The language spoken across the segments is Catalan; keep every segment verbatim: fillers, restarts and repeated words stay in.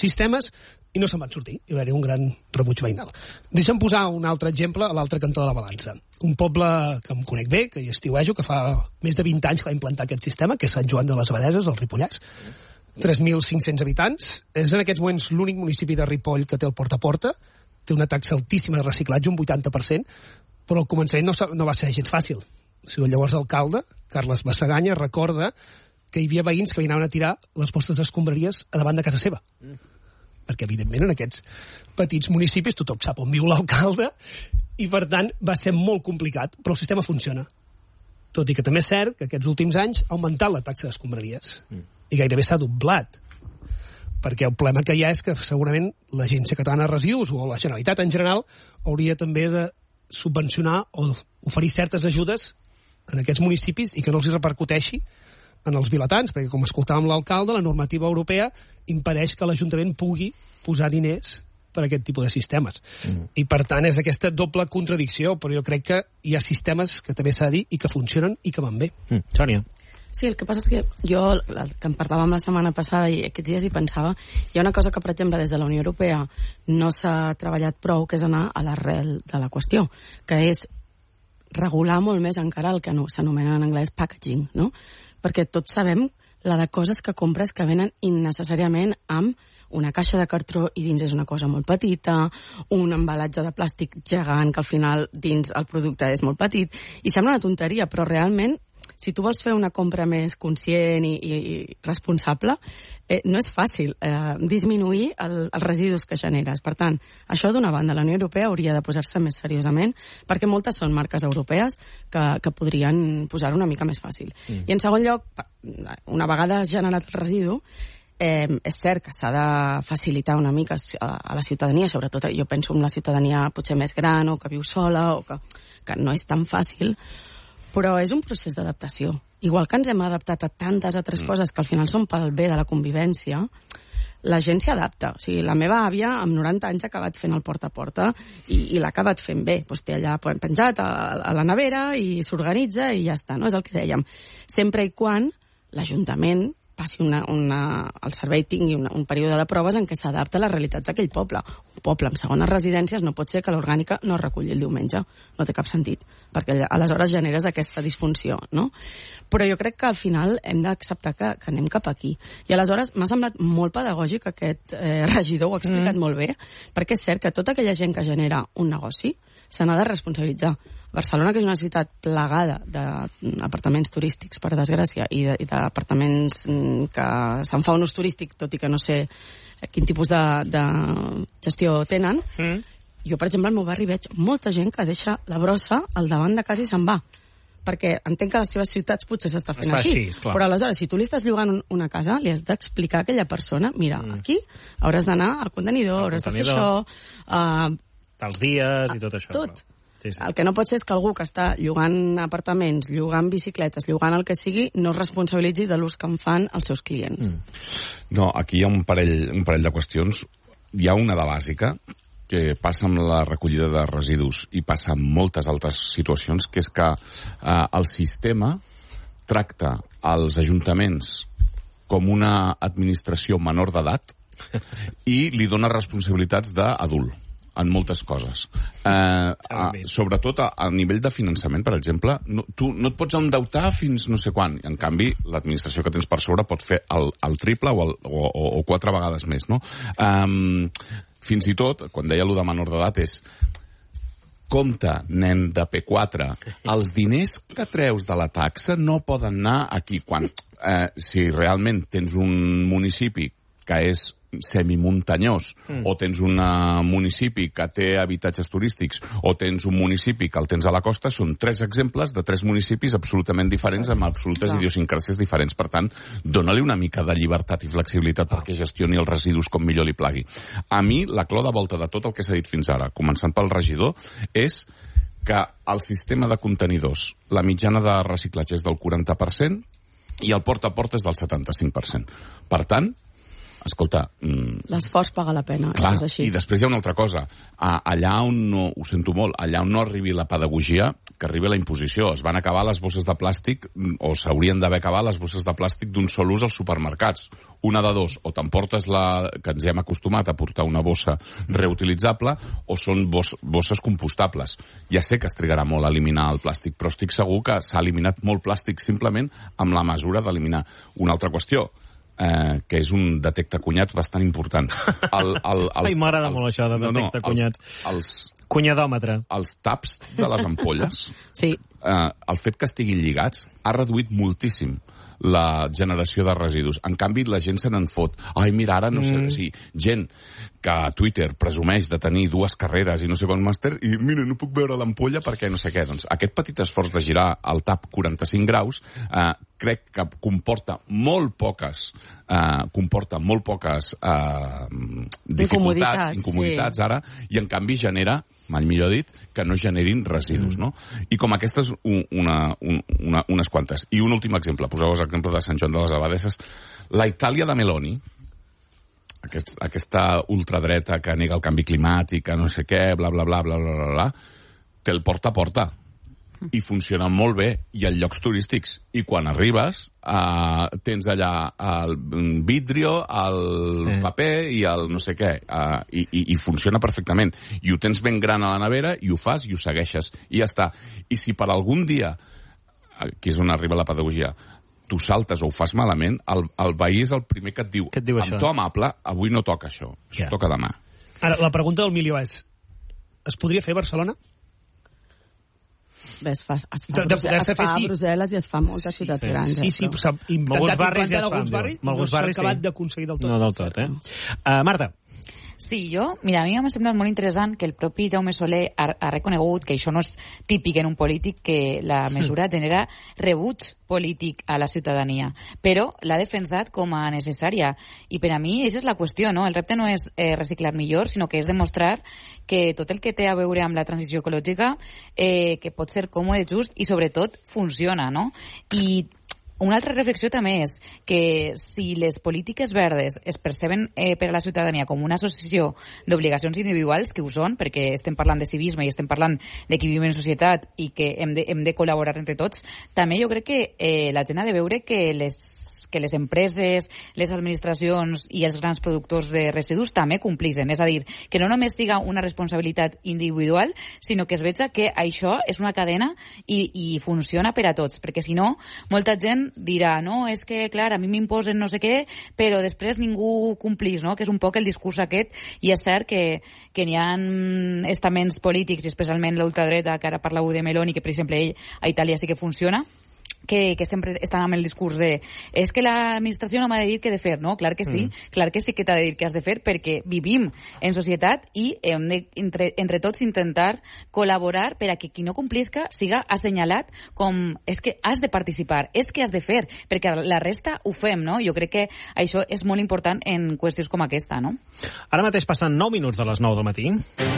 sistemes i no se'n van sortir. Hi va haver un gran rebuig veïnal. Deixa'm posar un altre exemple a l'altre cantó de la balança. Un poble que em conec bé, que hi estiuejo, que fa més de vint anys que va implantar aquest sistema, que és Sant Joan de les Abadeses, al Ripollès. tres mil cinc-cents habitants. És en aquests moments l'únic municipi de Ripoll que té el porta a porta. Té una taxa altíssima de reciclatge, un vuitanta per cent, però al començament no, no va ser gens fàcil. O sigui, el llavors alcalde, Carles Bassaganya, recorda que hi havia veïns que anaven a tirar les postes d'escombraries a davant de casa seva. Mm. Perquè, evidentment, en aquests petits municipis tothom sap on viu l'alcalde i, per tant, va ser molt complicat, però el sistema funciona. Tot i que també és cert que aquests últims anys ha augmentat la taxa d'escombraries mm. i gairebé s'ha doblat. Perquè el problema que hi ha és que segurament l'Agència Catalana de Residus o la Generalitat en general hauria també de subvencionar o oferir certes ajudes en aquests municipis i que no els hi repercuteixi en els vilatans, perquè com escoltàvem l'alcalde, la normativa europea impedeix que l'Ajuntament pugui posar diners per a aquest tipus de sistemes. Mm. I per tant és aquesta doble contradicció, però jo crec que hi ha sistemes que també s'ha de dir i que funcionen i que van bé. Mm. Sònia. Sí, el que passa és que jo, el que en parlàvem la setmana passada i aquests dies hi pensava, hi ha una cosa que, per exemple, des de la Unió Europea no s'ha treballat prou, que és anar a l'arrel de la qüestió, que és regular molt més encara el que no, s'anomena en anglès packaging, no? Perquè tots sabem la de coses que compres que venen innecessàriament amb una caixa de cartró i dins és una cosa molt petita, un embalatge de plàstic gegant que al final dins el producte és molt petit, i sembla una tonteria, però realment si tu vols fer una compra més conscient i, i, i responsable, eh, no és fàcil eh, disminuir el, els residus que generes. Per tant, això d'una banda, la Unió Europea hauria de posar-se més seriosament, perquè moltes són marques europees que, que podrien posar-ho una mica més fàcil. Mm. I en segon lloc, una vegada generat el residu, eh, és cert que s'ha de facilitar una mica a, a la ciutadania, sobretot jo penso en la ciutadania potser més gran o que viu sola o que, que no és tan fàcil, però és un procés d'adaptació. Igual que ens hem adaptat a tantes altres mm. coses que al final són pel bé de la convivència, la gent s'hi adapta. O sigui, la meva àvia, amb noranta anys, ha acabat fent el porta a porta i, i l'ha acabat fent bé. Pues té allà penjat a, a la nevera i s'organitza i ja està, no? És el que dèiem. Sempre i quan l'Ajuntament passi una, una, el servei tingui una, un període de proves en què s'adapta a les realitats d'aquell poble. Un poble amb segones residències no pot ser que l'orgànica no es reculli el diumenge. No té cap sentit, perquè aleshores generes aquesta disfunció, no? Però jo crec que al final hem d'acceptar que, que anem cap aquí. I aleshores m'ha semblat molt pedagògic aquest eh, regidor, ho ha explicat mm. molt bé, perquè és cert que tota aquella gent que genera un negoci se n'ha de responsabilitzar. Barcelona, que és una ciutat plagada d'apartaments turístics, per desgràcia, i d'apartaments que se'n fa un ús turístic, tot i que no sé quin tipus de, de gestió tenen, mm. jo, per exemple, al meu barri veig molta gent que deixa la brossa al davant de casa i se'n va. Perquè entenc que a les seves ciutats potser s'està fent així, així però aleshores, si tu li estàs llogant una casa, li has d'explicar a aquella persona, mira, mm. aquí hauràs d'anar al contenidor, hauràs de fer això... Uh, els dies i tot això. Tot. Sí, sí. El que no pot ser és que algú que està llogant apartaments, llogant bicicletes, llogant el que sigui, no es responsabilitzi de l'ús que en fan els seus clients. Mm. No, aquí hi ha un parell, un parell de qüestions. Hi ha una de bàsica, que passa amb la recollida de residus i passa amb moltes altres situacions, que és que eh, el sistema tracta els ajuntaments com una administració menor d'edat i li dona responsabilitats d'adult en moltes coses. Eh, a, sobretot a, a nivell de finançament, per exemple, no, tu no et pots endeutar fins no sé quan. En canvi, l'administració que tens per sobre pot fer el, el triple o, el, o, o, o quatre vegades més, no? Um, fins i tot, quan deia allò de menor d'edat, és compte, nen de P quatre, els diners que treus de la taxa no poden anar aquí. Quan, eh, si realment tens un municipi que és semimuntanyós, mm. o tens un municipi que té habitatges turístics, o tens un municipi que el tens a la costa, són tres exemples de tres municipis absolutament diferents, amb absolutes Clar. idiosincràsies diferents. Per tant, dóna-li una mica de llibertat i flexibilitat ah. perquè gestioni els residus com millor li plagui. A mi, la clau de volta de tot el que s'ha dit fins ara, començant pel regidor, és que el sistema de contenidors, la mitjana de reciclatge és del quaranta per cent i el porta a porta és del setanta-cinc per cent. Per tant, escolta... Mm, l'esforç paga la pena, clar, és així. I després hi ha una altra cosa. Allà on no, ho sento molt, allà on no arribi la pedagogia, que arribi la imposició. Es van acabar les bosses de plàstic, o s'haurien d'haver acabat les bosses de plàstic d'un sol ús als supermercats. Una de dos, o t'emportes la... que ens hem acostumat a portar una bossa reutilitzable, o són bos, bosses compostables. Ja sé que es trigarà molt a eliminar el plàstic, però estic segur que s'ha eliminat molt plàstic simplement amb la mesura d'eliminar. Una altra qüestió, eh, que és un detecte cunyats bastant important. El, el, els, Ai, m'agrada els, molt això de detecte no, no, cunyats. Els, els, Cunyadòmetre. Els taps de les ampolles, sí. eh, el fet que estiguin lligats ha reduït moltíssim la generació de residus. En canvi, la gent se n'en fot. Ai, mira, ara no sé... Mm. Sí, gent que a Twitter presumeix de tenir dues carreres i no sé quant màster, i mira, no puc veure l'ampolla perquè no sé què. Doncs aquest petit esforç de girar el tap quaranta-cinc graus eh, crec que comporta molt poques eh, comporta molt poques eh, dificultats, incomoditats sí. Ara, i en canvi genera, mal millor dit, que no generin residus, mm. no? I com aquestes, una, una, unes quantes. I un últim exemple, poseu l'exemple de Sant Joan de les Abadesses. La Itàlia de Meloni, aquest, aquesta ultradreta que nega el canvi climàtic, que no sé què, bla, bla, bla, bla, bla, bla, bla, té el porta a porta. I funciona molt bé, i en llocs turístics. I quan arribes, uh, tens allà el vidrio, el sí. paper i el no sé què. Uh, i, i, I funciona perfectament. I ho tens ben gran a la nevera, i ho fas, i ho segueixes. I ja està. I si per algun dia, aquí és on arriba la pedagogia, tu saltes o ho fas malament, el, el veí és el primer que et diu, et diu amb to amable, avui no toca això, això yeah. toca demà. Ara, la pregunta del milió és, es podria fer a Barcelona? Bé, es fa, es fa, de, de, es fa a Brussel·les i es fa a moltes sí, ciutats sí, grans. Sí, sí, s'ha intentat implantar en alguns barris, no s'ha acabat sí. d'aconseguir del tot. No del tot, eh? Uh, Marta. Sí, jo, mira, a mi m'ha semblat molt interessant que el propi Jaume Soler ha, ha reconegut que això no és típic en un polític, que la mesura genera rebuig polític a la ciutadania, però l'ha defensat com a necessària. I per a mi, aquesta és la qüestió, no? El repte no és eh, reciclar millor, sinó que és demostrar que tot el que té a veure amb la transició ecològica eh, que pot ser còmode, just i sobretot funciona, no? I una altra reflexió també és que si les polítiques verdes es perceben eh, per a la ciutadania com una associació d'obligacions individuals, que ho són, perquè estem parlant de civisme i estem parlant de que vivim en societat i que hem de, hem de col·laborar entre tots, també jo crec que eh, la gent ha de veure que les que les empreses, les administracions i els grans productors de residus també complissin. És a dir, que no només siga una responsabilitat individual, sinó que es veja que això és una cadena i, i funciona per a tots. Perquè si no, molta gent dirà, no, és que, clar, a mi m'imposen no sé què, però després ningú complís, no? Que és un poc el discurs aquest, i és cert que, que n'hi ha estaments polítics, i especialment l'ultradreta, que ara parleu de Meloni, que per exemple ell a Itàlia sí que funciona, Que, que sempre estan amb el discurs de és que l'administració no m'ha de dir què he de fer, no? Clar que sí, mm. clar que sí que t'ha de dir què has de fer, perquè vivim en societat i hem de, entre, entre tots, intentar col·laborar per a que qui no complisca siga assenyalat com és que has de participar, és que has de fer, perquè la resta ho fem, no? Jo crec que això és molt important en qüestions com aquesta, no? Ara mateix passen nou minuts de les nou del matí.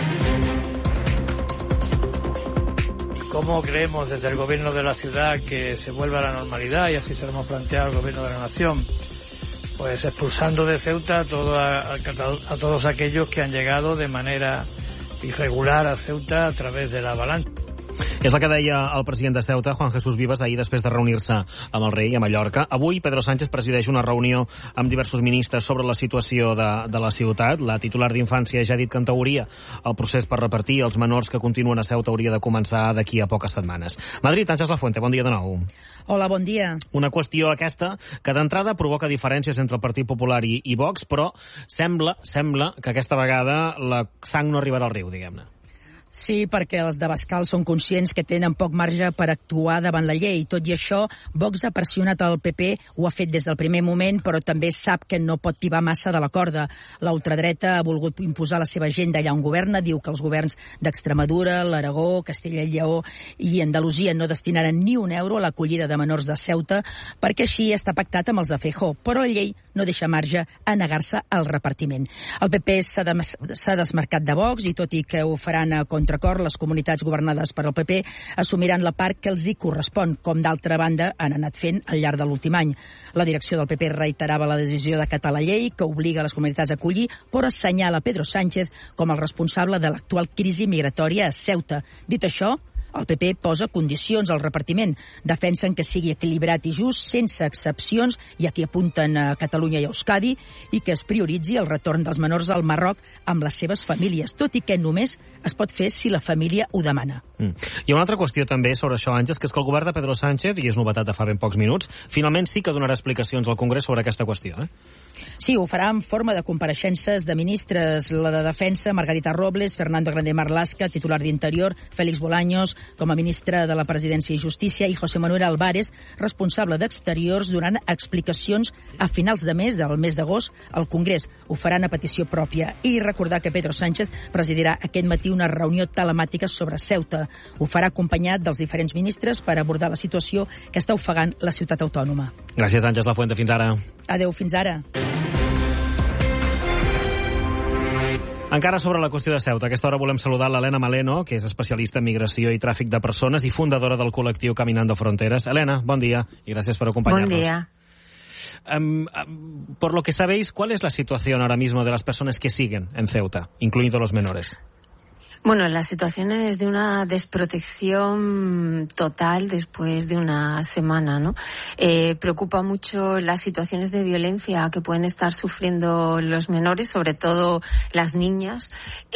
¿Cómo creemos desde el gobierno de la ciudad que se vuelva a la normalidad? Y así se lo hemos planteado al gobierno de la nación. Pues expulsando de Ceuta a, todo, a, a todos aquellos que han llegado de manera irregular a Ceuta a través de la avalancha. És el que deia el president de Ceuta, Juan Jesús Vivas, ahir després de reunir-se amb el rei a Mallorca. Avui Pedro Sánchez presideix una reunió amb diversos ministres sobre la situació de, de la ciutat. La titular d'Infància ja ha dit que en teoria el procés per repartir els menors que continuen a Ceuta hauria de començar d'aquí a poques setmanes. Madrid, Àngels Lafuente, bon dia de nou. Hola, bon dia. Una qüestió aquesta que d'entrada provoca diferències entre el Partit Popular i, i Vox, però sembla, sembla que aquesta vegada la sang no arribarà al riu, diguem-ne. Sí, perquè els de Bascal són conscients que tenen poc marge per actuar davant la llei. Tot i això, Vox ha pressionat el P P, ho ha fet des del primer moment, però també sap que no pot tibar massa de la corda. La ultradreta ha volgut imposar la seva agenda allà on governa, diu que els governs d'Extremadura, l'Aragó, Castella i Lleó i Andalusia no destinaran ni un euro a l'acollida de menors de Ceuta, perquè així està pactat amb els de Feijóo, però la llei no deixa marge a negar-se al repartiment. El P P s'ha des- s'ha desmarcat de Vox i tot i que ho faran a contra contracor, les comunitats governades per al P P assumiran la part que els hi correspon, com d'altra banda han anat fent al llarg de l'últim any. La direcció del P P reiterava la decisió d'acatar la llei que obliga les comunitats a acollir, però assenyala Pedro Sánchez com el responsable de l'actual crisi migratòria a Ceuta. Dit això, el P P posa condicions al repartiment. Defensen que sigui equilibrat i just, sense excepcions, i aquí apunten a Catalunya i Euskadi, i que es prioritzi el retorn dels menors al Marroc amb les seves famílies, tot i que només es pot fer si la família ho demana. Mm. Hi ha una altra qüestió també sobre això, Àngels, que és que el govern de Pedro Sánchez, i és novetat de fa ben pocs minuts, finalment sí que donarà explicacions al Congrés sobre aquesta qüestió, eh? Sí, ho farà en forma de compareixences de ministres. La de Defensa, Margarita Robles, Fernando Grande Marlaska, titular d'Interior, Félix Bolaños, com a ministre de la Presidència i Justícia, i José Manuel Álvarez, responsable d'Exteriors, donant explicacions a finals de mes, del mes d'agost, al Congrés. Ho faran a petició pròpia. I recordar que Pedro Sánchez presidirà aquest matí una reunió telemàtica sobre Ceuta. Ho farà acompanyat dels diferents ministres per abordar la situació que està ofegant la ciutat autònoma. Gràcies, Àngels Lafuente. Fins ara. Adeu, fins ara. Encara sobre la qüestió de Ceuta, a aquesta hora volem saludar l'Helena Maleno, que és especialista en migració i tràfic de persones i fundadora del col·lectiu Caminando Fronteras. Helena, bon dia y gracias por acompañarnos. Buen día. Um, um, por lo que sabéis, ¿cuál es la situación ahora mismo de las personas que siguen en Ceuta, incluidos los menores? Bueno, la situación es de una desprotección total después de una semana, ¿no? Eh, preocupa mucho las situaciones de violencia que pueden estar sufriendo los menores, sobre todo las niñas,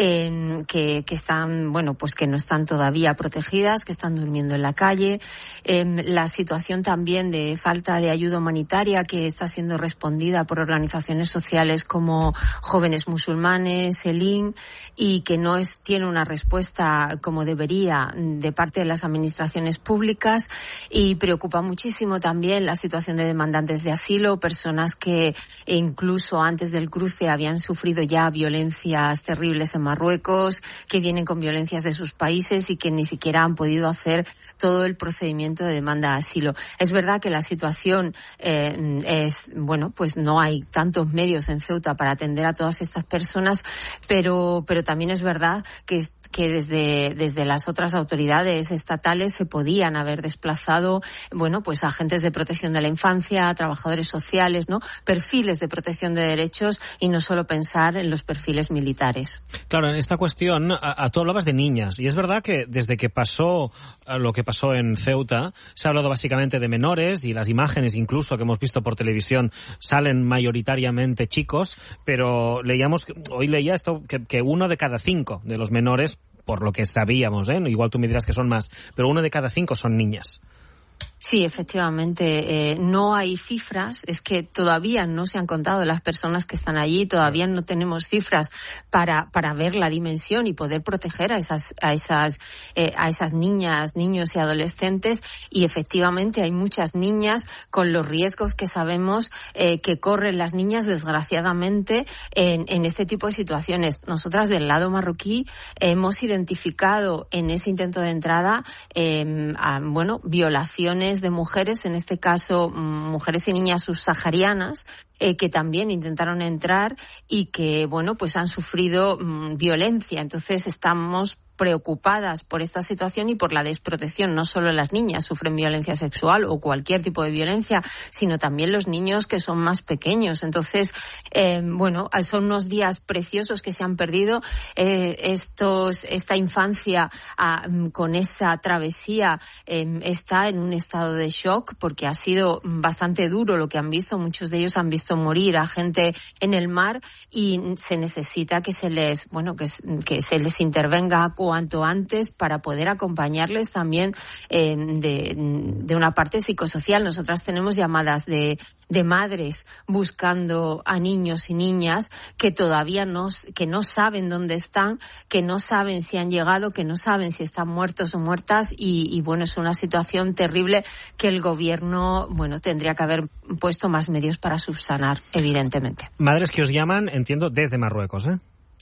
eh, que, que están, bueno, pues que no están todavía protegidas, que están durmiendo en la calle. Eh, la situación también de falta de ayuda humanitaria que está siendo respondida por organizaciones sociales como Jóvenes Musulmanes, Elín, y que no es, tiene una respuesta como debería de parte de las administraciones públicas, y preocupa muchísimo también la situación de demandantes de asilo, personas que incluso antes del cruce habían sufrido ya violencias terribles en Marruecos, que vienen con violencias de sus países y que ni siquiera han podido hacer todo el procedimiento de demanda de asilo. Es verdad que la situación eh, es, bueno, pues no hay tantos medios en Ceuta para atender a todas estas personas, pero, pero también es verdad que que desde, desde las otras autoridades estatales se podían haber desplazado, bueno, pues agentes de protección de la infancia, trabajadores sociales, ¿no? Perfiles de protección de derechos y no solo pensar en los perfiles militares. Claro, en esta cuestión, a, a, tú hablabas de niñas, y es verdad que desde que pasó lo que pasó en Ceuta, se ha hablado básicamente de menores, y las imágenes incluso que hemos visto por televisión salen mayoritariamente chicos, pero leíamos, hoy leía esto, que, que uno de cada cinco de los menores, por lo que sabíamos, ¿eh? Igual tú me dirás que son más, pero uno de cada cinco son niñas. Sí, efectivamente, eh, no hay cifras, es que todavía no se han contado las personas que están allí, todavía no tenemos cifras para para ver la dimensión y poder proteger a esas a esas eh, a esas niñas, niños y adolescentes, y efectivamente hay muchas niñas con los riesgos que sabemos eh, que corren las niñas, desgraciadamente, en, en este tipo de situaciones. Nosotras del lado marroquí eh, hemos identificado en ese intento de entrada eh, a, bueno, violaciones de mujeres, en este caso mujeres y niñas subsaharianas, eh, que también intentaron entrar y que, bueno, pues han sufrido mmm, violencia. Entonces estamos preocupadas por esta situación y por la desprotección. No solo las niñas sufren violencia sexual o cualquier tipo de violencia, sino también los niños que son más pequeños. Entonces, eh, bueno, son unos días preciosos que se han perdido. Eh, estos, esta infancia ah, con esa travesía eh, está en un estado de shock porque ha sido bastante duro lo que han visto. Muchos de ellos han visto morir a gente en el mar y se necesita que se les, bueno, que, que se les intervenga cuanto antes para poder acompañarles también eh, de, de una parte psicosocial. Nosotras tenemos llamadas de, de madres buscando a niños y niñas que todavía no, que no saben dónde están, que no saben si han llegado, que no saben si están muertos o muertas, y, y bueno, es una situación terrible que el gobierno, bueno, tendría que haber puesto más medios para subsanar, evidentemente. Madres que os llaman, entiendo, desde Marruecos, ¿eh?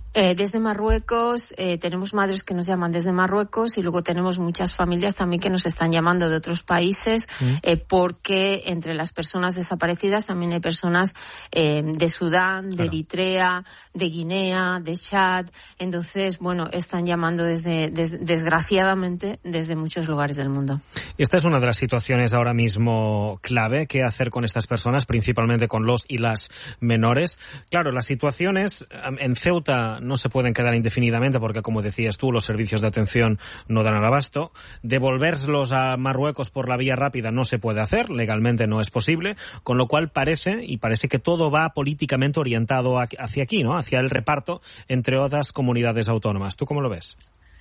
Eh, desde Marruecos, eh, tenemos madres que nos llaman desde Marruecos y luego tenemos muchas familias también que nos están llamando de otros países mm. eh, porque entre las personas desaparecidas también hay personas eh, de Sudán, de claro. Eritrea, de Guinea, de Chad. Entonces, bueno, están llamando desde, des, desgraciadamente desde muchos lugares del mundo. Esta es una de las situaciones ahora mismo clave. ¿Qué hacer con estas personas, principalmente con los y las menores? Claro, las situaciones en Ceuta no se pueden quedar indefinidamente porque, como decías tú, los servicios de atención no dan al abasto. Devolverlos a Marruecos por la vía rápida no se puede hacer, legalmente no es posible, con lo cual parece, y parece que todo va políticamente orientado hacia aquí, ¿no? Hacia el reparto entre otras comunidades autónomas. ¿Tú cómo lo ves?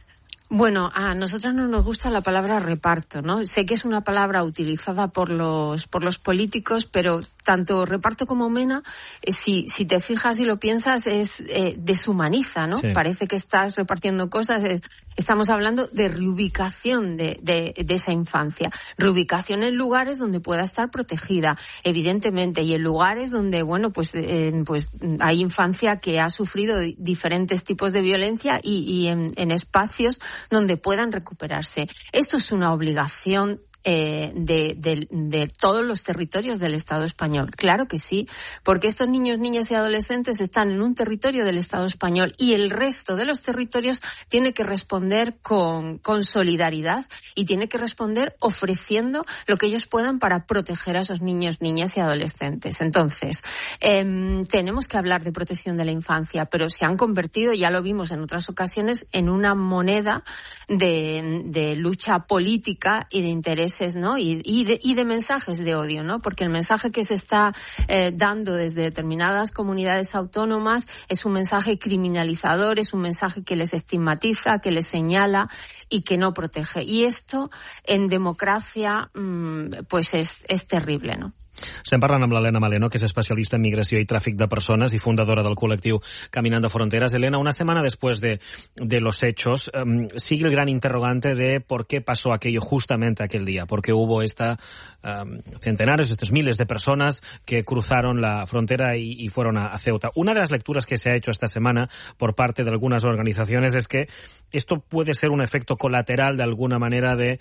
Bueno, a nosotros no nos gusta la palabra reparto, ¿no? Sé que es una palabra utilizada por los por los políticos, pero tanto reparto como mena, eh, si si te fijas y lo piensas, es eh, deshumaniza, ¿no? Sí. Parece que estás repartiendo cosas. Es, estamos hablando de reubicación de, de, de esa infancia. Reubicación en lugares donde pueda estar protegida, evidentemente, y en lugares donde, bueno, pues, eh, pues hay infancia que ha sufrido diferentes tipos de violencia y, y en, en espacios donde puedan recuperarse. Esto es una obligación eh, de, de, de todos los territorios del Estado español. Claro que sí, porque estos niños, niñas y adolescentes están en un territorio del Estado español y el resto de los territorios tiene que responder con, con solidaridad y tiene que responder ofreciendo lo que ellos puedan para proteger a esos niños, niñas y adolescentes. Entonces, eh, tenemos que hablar de protección de la infancia, pero se han convertido, ya lo vimos en otras ocasiones, en una moneda de, de lucha política y de intereses, ¿no? Y, y, de, y de mensajes de odio, ¿no? Porque el mensaje que se está eh, dando desde determinadas comunidades autónomas es un mensaje criminalizador, es un mensaje que les estigmatiza, que les señala y que no protege. Y esto en democracia mmm, pues es, es terrible, ¿no? Estem parlant amb l'Helena Maleno, que és especialista en migració i tràfic de persones y fundadora del col·lectiu Caminando Fronteras. Elena, una semana después de, de los hechos, um, sigue el gran interrogante de por qué pasó aquello justamente aquel día, porque hubo esta um, centenares, estos miles de personas que cruzaron la frontera y, y fueron a, a Ceuta. Una de las lecturas que se ha hecho esta semana por parte de algunas organizaciones es que esto puede ser un efecto colateral de alguna manera de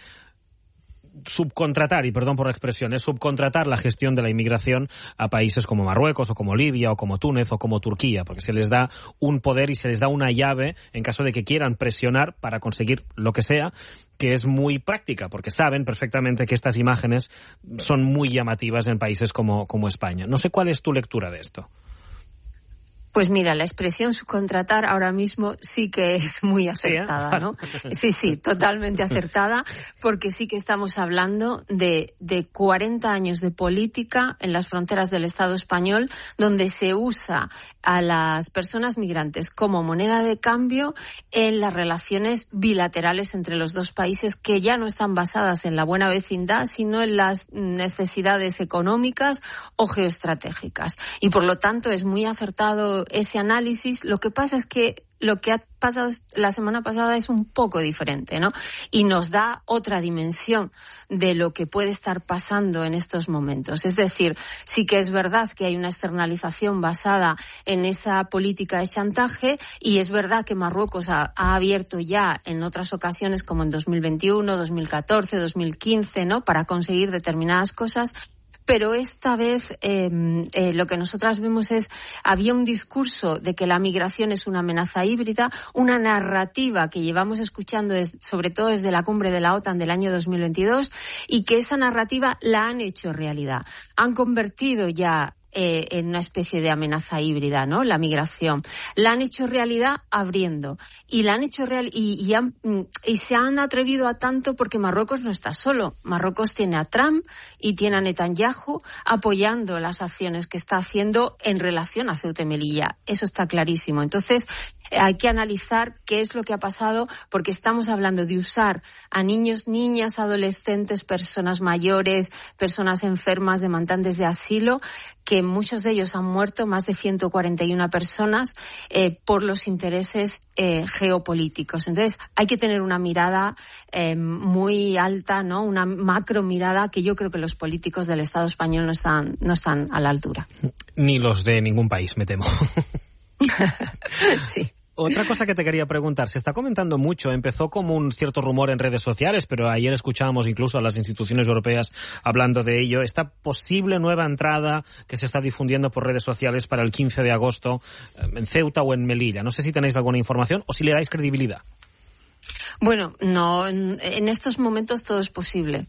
subcontratar, y perdón por la expresión, es subcontratar la gestión de la inmigración a países como Marruecos o como Libia o como Túnez o como Turquía, porque se les da un poder y se les da una llave en caso de que quieran presionar para conseguir lo que sea, que es muy práctica, porque saben perfectamente que estas imágenes son muy llamativas en países como, como España. No sé cuál es tu lectura de esto. Pues mira, la expresión subcontratar ahora mismo sí que es muy acertada, ¿sí, eh? ¿no? Sí, sí, totalmente acertada, porque sí que estamos hablando de, de cuarenta años de política en las fronteras del Estado español, donde se usa a las personas migrantes como moneda de cambio en las relaciones bilaterales entre los dos países, que ya no están basadas en la buena vecindad, sino en las necesidades económicas o geoestratégicas. Y por lo tanto es muy acertado ese análisis. Lo que pasa es que lo que ha pasado la semana pasada es un poco diferente, ¿no? Y nos da otra dimensión de lo que puede estar pasando en estos momentos. Es decir, sí que es verdad que hay una externalización basada en esa política de chantaje, y es verdad que Marruecos ha, ha abierto ya en otras ocasiones, como en dos mil veintiuno, dos mil catorce, dos mil quince, ¿no?, para conseguir determinadas cosas. Pero esta vez eh, eh, lo que nosotras vemos es, había un discurso de que la migración es una amenaza híbrida, una narrativa que llevamos escuchando es, sobre todo desde la cumbre de la OTAN del año dos mil veintidós, y que esa narrativa la han hecho realidad. Han convertido ya Eh, en una especie de amenaza híbrida, ¿no?, la migración. La han hecho realidad abriendo. Y la han hecho real y, y, han, y se han atrevido a tanto porque Marruecos no está solo. Marruecos tiene a Trump y tiene a Netanyahu apoyando las acciones que está haciendo en relación a Ceuta y Melilla. Eso está clarísimo. Entonces, hay que analizar qué es lo que ha pasado, porque estamos hablando de usar a niños, niñas, adolescentes, personas mayores, personas enfermas, demandantes de asilo, que muchos de ellos han muerto, más de ciento cuarenta y una personas, eh, por los intereses eh, geopolíticos. Entonces, hay que tener una mirada eh, muy alta, ¿no?, una macro mirada que yo creo que los políticos del Estado español no están, no están a la altura. Ni los de ningún país, me temo. Sí. Otra cosa que te quería preguntar, se está comentando mucho, empezó como un cierto rumor en redes sociales, pero ayer escuchábamos incluso a las instituciones europeas hablando de ello, esta posible nueva entrada que se está difundiendo por redes sociales para el quince de agosto en Ceuta o en Melilla. No sé si tenéis alguna información o si le dais credibilidad. Bueno, no, en estos momentos todo es posible.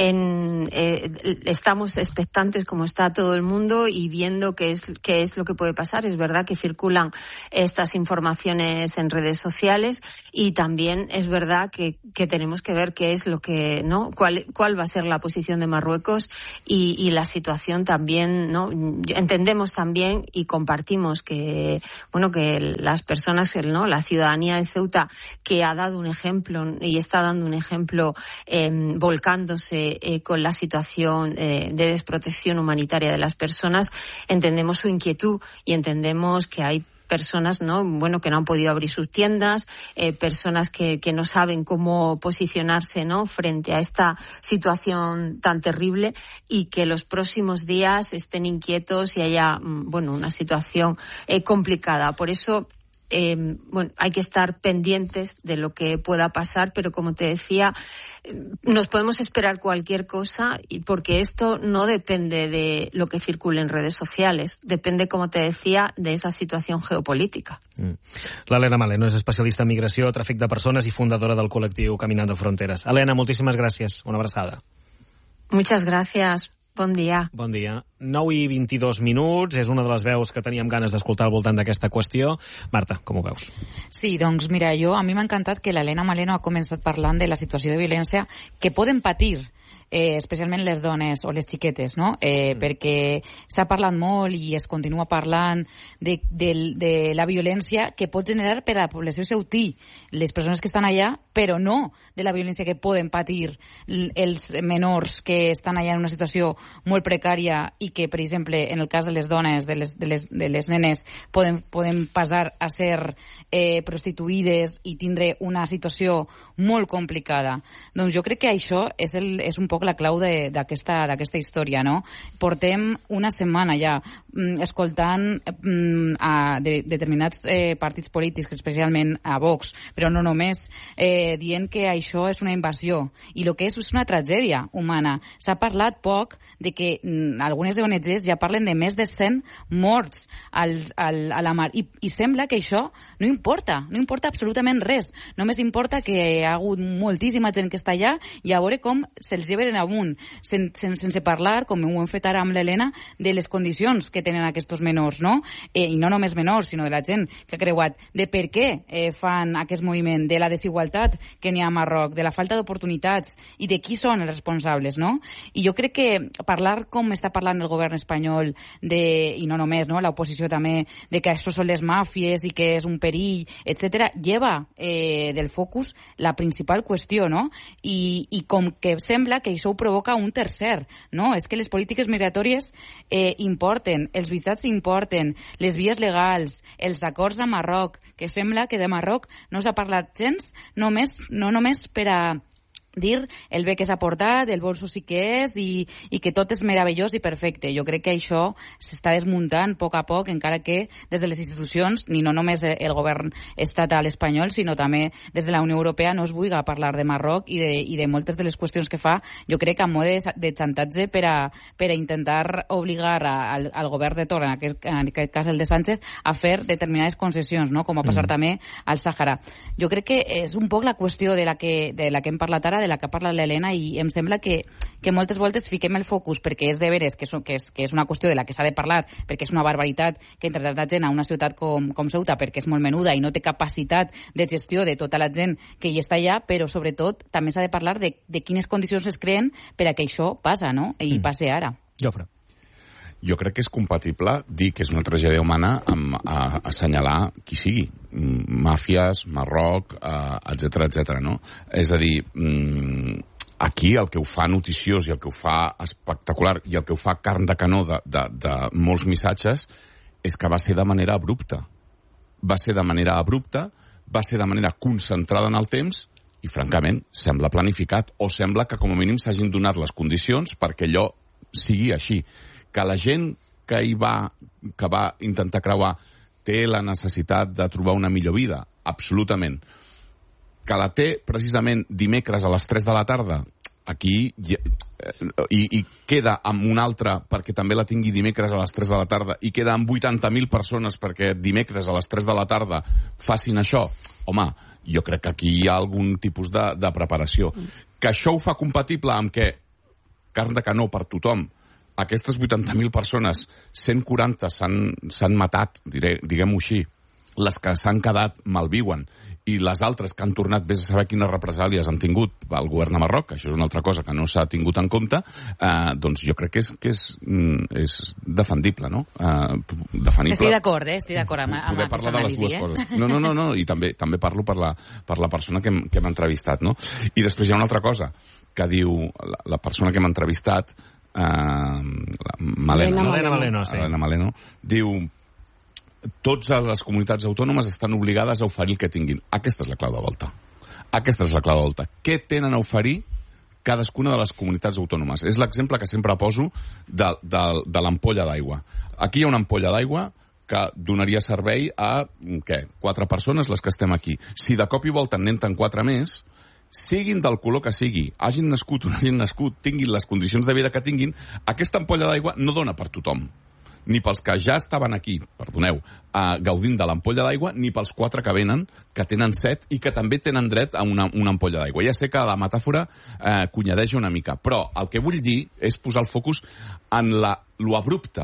En, eh, estamos expectantes como está todo el mundo y viendo qué es, qué es lo que puede pasar. Es verdad que circulan estas informaciones en redes sociales y también es verdad que, que tenemos que ver qué es lo que, ¿no? Cuál, cuál va a ser la posición de Marruecos y, y la situación también, ¿no? Entendemos también y compartimos que, bueno, que las personas, ¿no? La ciudadanía de Ceuta que ha dado un ejemplo y está dando un ejemplo eh, volcándose eh, con la situación eh, de desprotección humanitaria de las personas, entendemos su inquietud y entendemos que hay personas, ¿no? Bueno, que no han podido abrir sus tiendas, eh, personas que, que no saben cómo posicionarse, ¿no? Frente a esta situación tan terrible y que los próximos días estén inquietos y haya, bueno, una situación eh, complicada. Por eso, Eh, bueno, hay que estar pendientes de lo que pueda pasar, pero como te decía, eh, nos podemos esperar cualquier cosa y porque esto no depende de lo que circule en redes sociales, depende, como te decía, de esa situación geopolítica. Mm. L'Helena Maleno és especialista en migració, tràfic de persones i fundadora del col·lectiu Caminando Fronteres. Helena, moltíssimes gràcies. Una abraçada. Muchas gracias. Bon dia. Bon dia. nou i vint-i-dos minuts, és una de les veus que teníem ganes d'escoltar al voltant d'aquesta qüestió. Marta, com ho veus? Sí, doncs mira, jo a mi m'ha encantat que l'Helena Maleno ha començat parlant de la situació de violència que poden patir Eh, especialment les dones o les xiquetes, no? Eh, mm. perquè s'ha parlat molt i es continua parlant de, de, de la violència que pot generar per a la població ceutí les persones que estan allà, però no de la violència que poden patir els menors que estan allà en una situació molt precària i que, per exemple, en el cas de les dones, de les, de les, de les nenes, poden, poden passar a ser eh, prostituïdes i tindre una situació molt complicada. Doncs jo crec que això és, el, és un poc la clau d'aquesta d'aquesta història, no? Portem una setmana ja mm, escoltant mm, a de, determinats eh, partits polítics, especialment a Vox, però no només, eh, dient que això és una invasió i el que és és una tragèdia humana. S'ha parlat poc de que mm, algunes O N Ges ja parlen de més de cent morts al, al, a la mar I, i sembla que això no importa, no importa absolutament res, només importa que hi ha hagut moltíssima gent que està allà i a veure com se'ls lleva de damunt, sen, sen, sense parlar, com ho hem fet ara amb l'Helena, de les condicions que tenen aquests menors, no? Eh, I no només menors, sinó de la gent que ha creuat, de per què eh, fan aquest moviment, de la desigualtat que n'hi ha a Marroc, de la falta d'oportunitats i de qui són els responsables, no? I jo crec que parlar com està parlant el govern espanyol, de, i no només, no? L'oposició també, de que això són les màfies i que és un perill, etcètera, lleva eh, del focus la principal qüestió, no? I, i com que sembla que això ho provoca un tercer, no? És que les polítiques migratòries eh, importen, els visats importen, les vies legals, els acords a Marroc, que sembla que de Marroc no s'ha parlat gens, només, no només per a dir el bé que s'ha portat, el bolso sí que és i, i que tot és meravellós i perfecte. Jo crec que això s'està desmuntant a poc a poc, encara que des de les institucions, ni no només el govern estatal espanyol, sinó també des de la Unió Europea no es vulga parlar de Marroc i de, i de moltes de les qüestions que fa, jo crec que a mode de, de xantatge per a, per a intentar obligar a, al, al govern de Torra, en aquest, en aquest cas el de Sánchez, a fer determinades concessions, no? Com ha passat mm. també al Sàhara. Jo crec que és un poc la qüestió de la que, de la que hem parlat ara, de la que parla l'Helena, i em sembla que, que moltes voltes fiquem el focus perquè és de veres que és, que és, que és una qüestió de la que s'ha de parlar, perquè és una barbaritat que entre tanta gent a una ciutat com, com Ceuta, perquè és molt menuda i no té capacitat de gestió de tota la gent que hi està allà, però sobretot també s'ha de parlar de, de quines condicions es creen per a que això passa, no? I mm. passe ara. Jofre. Jo crec que és compatible dir que és una tragèdia humana amb a, assenyalar qui sigui, màfies, Marroc, etcètera, etcètera, no? És a dir, aquí el que ho fa noticiós i el que ho fa espectacular i el que ho fa carn de canó de, de, de molts missatges és que va ser de manera abrupta. Va ser de manera abrupta, va ser de manera concentrada en el temps i, francament, sembla planificat o sembla que com a mínim s'hagin donat les condicions perquè allò sigui així. Que la gent que hi va, que va intentar creuar, té la necessitat de trobar una millor vida, absolutament. Que la té precisament dimecres a les tres de la tarda, aquí i, i queda amb un altre perquè també la tingui dimecres a les tres de la tarda i queda amb vuitanta mil persones perquè dimecres a les tres de la tarda facin això, home, jo crec que aquí hi ha algun tipus de, de preparació. Que això ho fa compatible amb què carn de canó per tothom, aquestes vuitanta mil persones, cent quaranta s'han matat, diré, diguem-ho així, les que s'han quedat malviuen, i les altres que han tornat, vés a saber quines represàlies han tingut el govern de Marroc, això és una altra cosa que no s'ha tingut en compte, eh, doncs jo crec que és, que és, és defendible, no? Eh, definible. Estic d'acord, eh? Estic d'acord amb, amb poder parlar de les dues eh? coses. No, no, no, no, i també també parlo per la, per la persona que hem, que hem entrevistat, no? I després hi ha una altra cosa que diu la, la persona que hem entrevistat, eh, Malena, Malena Maleno, sí. Malena Maleno, diu totes les comunitats autònomes estan obligades a oferir el que tinguin. Aquesta és la clau de volta. Aquesta és la clau de volta. Què tenen a oferir cadascuna de les comunitats autònomes? És l'exemple que sempre poso de, de, de l'ampolla d'aigua. Aquí hi ha una ampolla d'aigua que donaria servei a, què, quatre persones, les que estem aquí. Si de cop i volta n'entren quatre més, siguin del color que sigui, hagin nascut o no hagin nascut, tinguin les condicions de vida que tinguin, aquesta ampolla d'aigua no dona per tothom. Ni pels que ja estaven aquí, perdoneu, eh, gaudint de l'ampolla d'aigua, ni pels quatre que venen, que tenen set i que també tenen dret a una, una ampolla d'aigua. Ja sé que la metàfora eh, conyadeja una mica, però el que vull dir és posar el focus en la, lo abrupte,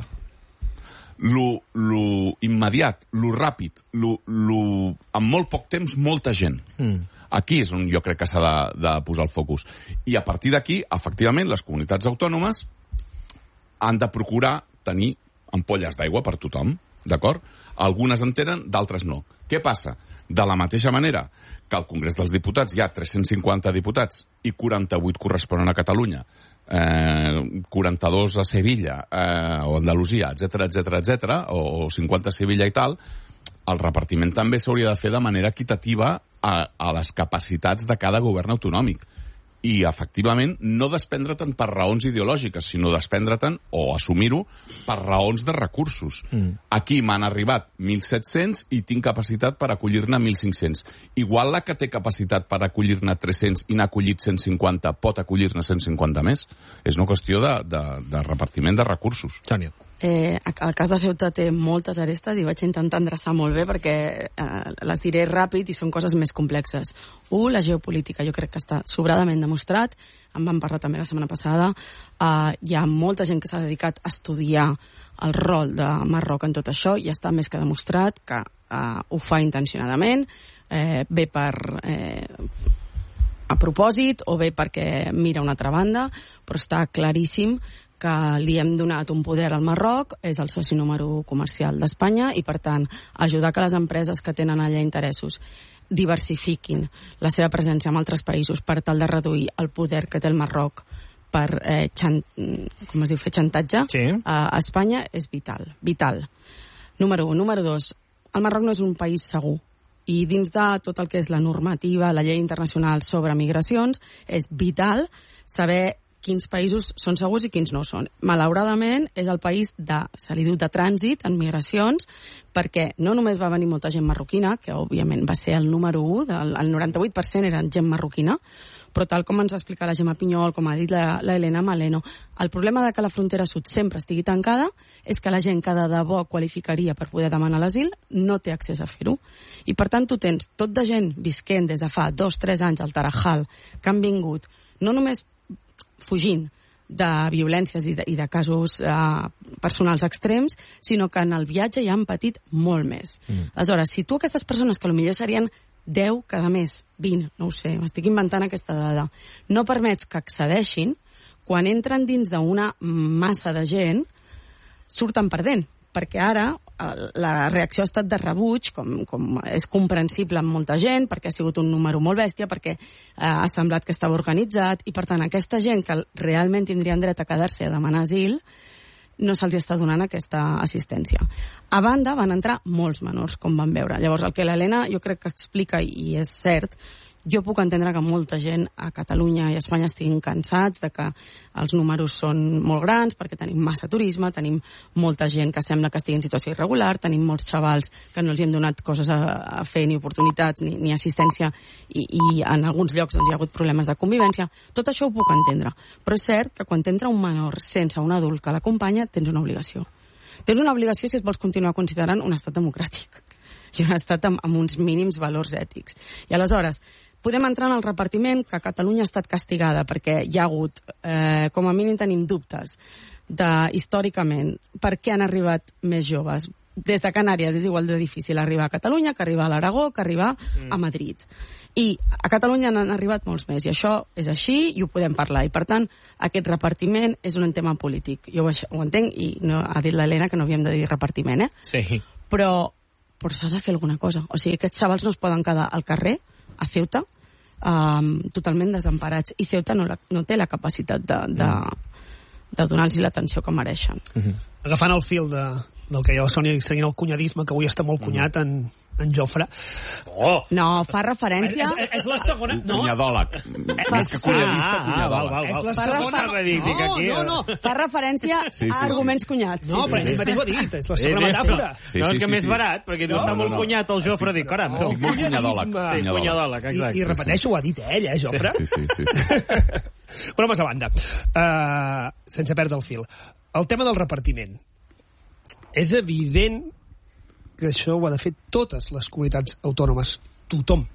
lo, lo immediat, lo ràpid, lo, lo, en molt poc temps, molta gent. Mm. Aquí és on jo crec que s'ha de, de posar el focus. I a partir d'aquí, efectivament, les comunitats autònomes han de procurar tenir ampolles d'aigua per tothom, d'acord? Algunes en tenen, d'altres no. Què passa? De la mateixa manera que al Congrés dels Diputats hi ha tres-cents cinquanta diputats i quaranta-vuit corresponen a Catalunya, eh, quaranta-dos a Sevilla eh, o Andalusia, etcètera, etcètera, etcètera, o, o cinquanta a Sevilla i tal, el repartiment també s'hauria de fer de manera equitativa a, a les capacitats de cada govern autonòmic. I, efectivament, no desprendre-te'n per raons ideològiques, sinó desprendre-te'n, o assumir-ho, per raons de recursos. Mm. Aquí m'han arribat mil set-cents i tinc capacitat per acollir-ne mil cinc-cents. Igual la que té capacitat per acollir-ne tres-cents i n'ha acollit cent cinquanta pot acollir-ne cent cinquanta més. És una qüestió de, de, de repartiment de recursos. Sònia. Eh, el cas de Ceuta té moltes arestes i vaig intentar endreçar molt bé perquè eh, les diré ràpid i són coses més complexes. U, la geopolítica, jo crec que està sobradament demostrat, en vam parlar també la setmana passada, eh, hi ha molta gent que s'ha dedicat a estudiar el rol de Marroc en tot això i està més que demostrat que eh, ho fa intencionadament, eh, bé per... Eh, a propòsit o bé perquè mira una altra banda, però està claríssim que li hem donat un poder al Marroc, és el soci número un comercial d'Espanya i, per tant, ajudar que les empreses que tenen allà interessos diversifiquin la seva presència en altres països per tal de reduir el poder que té el Marroc per eh, xant, com es diu, fer xantatge sí. a Espanya és vital. Vital. Número un. Número dos. El Marroc no és un país segur. I dins de tot el que és la normativa, la llei internacional sobre migracions, és vital saber quins països són segurs i quins no són. Malauradament, és el país de, se li diu, de trànsit en migracions, perquè no només va venir molta gent marroquina, que òbviament va ser el número u, del, el noranta-vuit per cent eren gent marroquina, però tal com ens va explicar la Gemma Pinyol, com ha dit la, la Elena Maleno, el problema de que la frontera sud sempre estigui tancada és que la gent que de debò qualificaria per poder demanar l'asil no té accés a fer-ho. I per tant tu tens tot de gent visquent des de fa dos o tres anys al Tarajal, que han vingut no només fugint de violències i de, i de casos eh, personals extrems, sinó que en el viatge ja han patit molt més. Mm. Aleshores, si tu aquestes persones, que potser serien deu cada mes, vint, no ho sé, m'estic inventant aquesta dada, no permets que accedeixin, quan entren dins d'una massa de gent, surten perdent, perquè ara la reacció ha estat de rebuig, com, com és comprensible amb molta gent, perquè ha sigut un número molt bèstia, perquè eh, ha semblat que estava organitzat, i per tant aquesta gent que realment tindrien dret a quedar-se a demanar asil, no se'ls està donant aquesta assistència. A banda, van entrar molts menors, com van veure. Llavors, el que l'Helena jo crec que explica, i és cert, Jo puc entendre que molta gent a Catalunya i a Espanya estiguin cansats de que els números són molt grans perquè tenim massa turisme, tenim molta gent que sembla que estigui en situació irregular, tenim molts xavals que no els hi hem donat coses a, a fer, ni oportunitats, ni, ni assistència, i, i en alguns llocs doncs, hi ha hagut problemes de convivència. Tot això ho puc entendre. Però és cert que quan t'entra un menor sense un adult que l'acompanya, tens una obligació. Tens una obligació si et vols continuar considerant un estat democràtic i un estat amb, amb uns mínims valors ètics. I aleshores, podem entrar en el repartiment, que Catalunya ha estat castigada perquè hi ha hagut, eh, com a mínim tenim dubtes, de, històricament, per què han arribat més joves. Des de Canàries és igual de difícil arribar a Catalunya que arribar a l'Aragó, que arribar mm. a Madrid. I a Catalunya n'han arribat molts més, i això és així i ho podem parlar. I, per tant, aquest repartiment és un tema polític. Jo ho, ho entenc, i no, ha dit l'Helena que no havíem de dir repartiment, eh? Sí. Però, però s'ha de fer alguna cosa. O sigui, aquests xavals no es poden quedar al carrer, a Ceuta, um, totalment desemparats. I Ceuta no, la, no té la capacitat de, de, de donar-los l'atenció que mereixen. Uh-huh. Agafant el fil de, del que jo, Sònia, seguint el cunyadisme, que avui està molt cunyat en, en Jofre. Oh! No, fa referència... És, és, és la segona... No. Cunyadòleg. Més que cunyadista, ah, cunyadòleg. val, val, val. És la Fa segona... refer- No, aquí, no, no. Fa referència Sí, sí, a arguments sí. cunyats. No, sí, però sí. ell mateix ho ha dit, és la Sí, segona sí, metàfora. Sí, no, sí, és que sí, més sí. barat, perquè diu, No, està no, molt no. cunyat el Jofre, dic, caram. No, Estic molt cunyadòleg. cunyadisme. Sí, cunyadòleg, I, exacte. I repeteixo, ho ha dit ell, eh, Jofre? Sí, sí, sí. sí. Però més a banda, uh, sense perdre el fil. El tema del repartiment. És evident que això ho ha de fer totes les comunitats autònomes, tothom.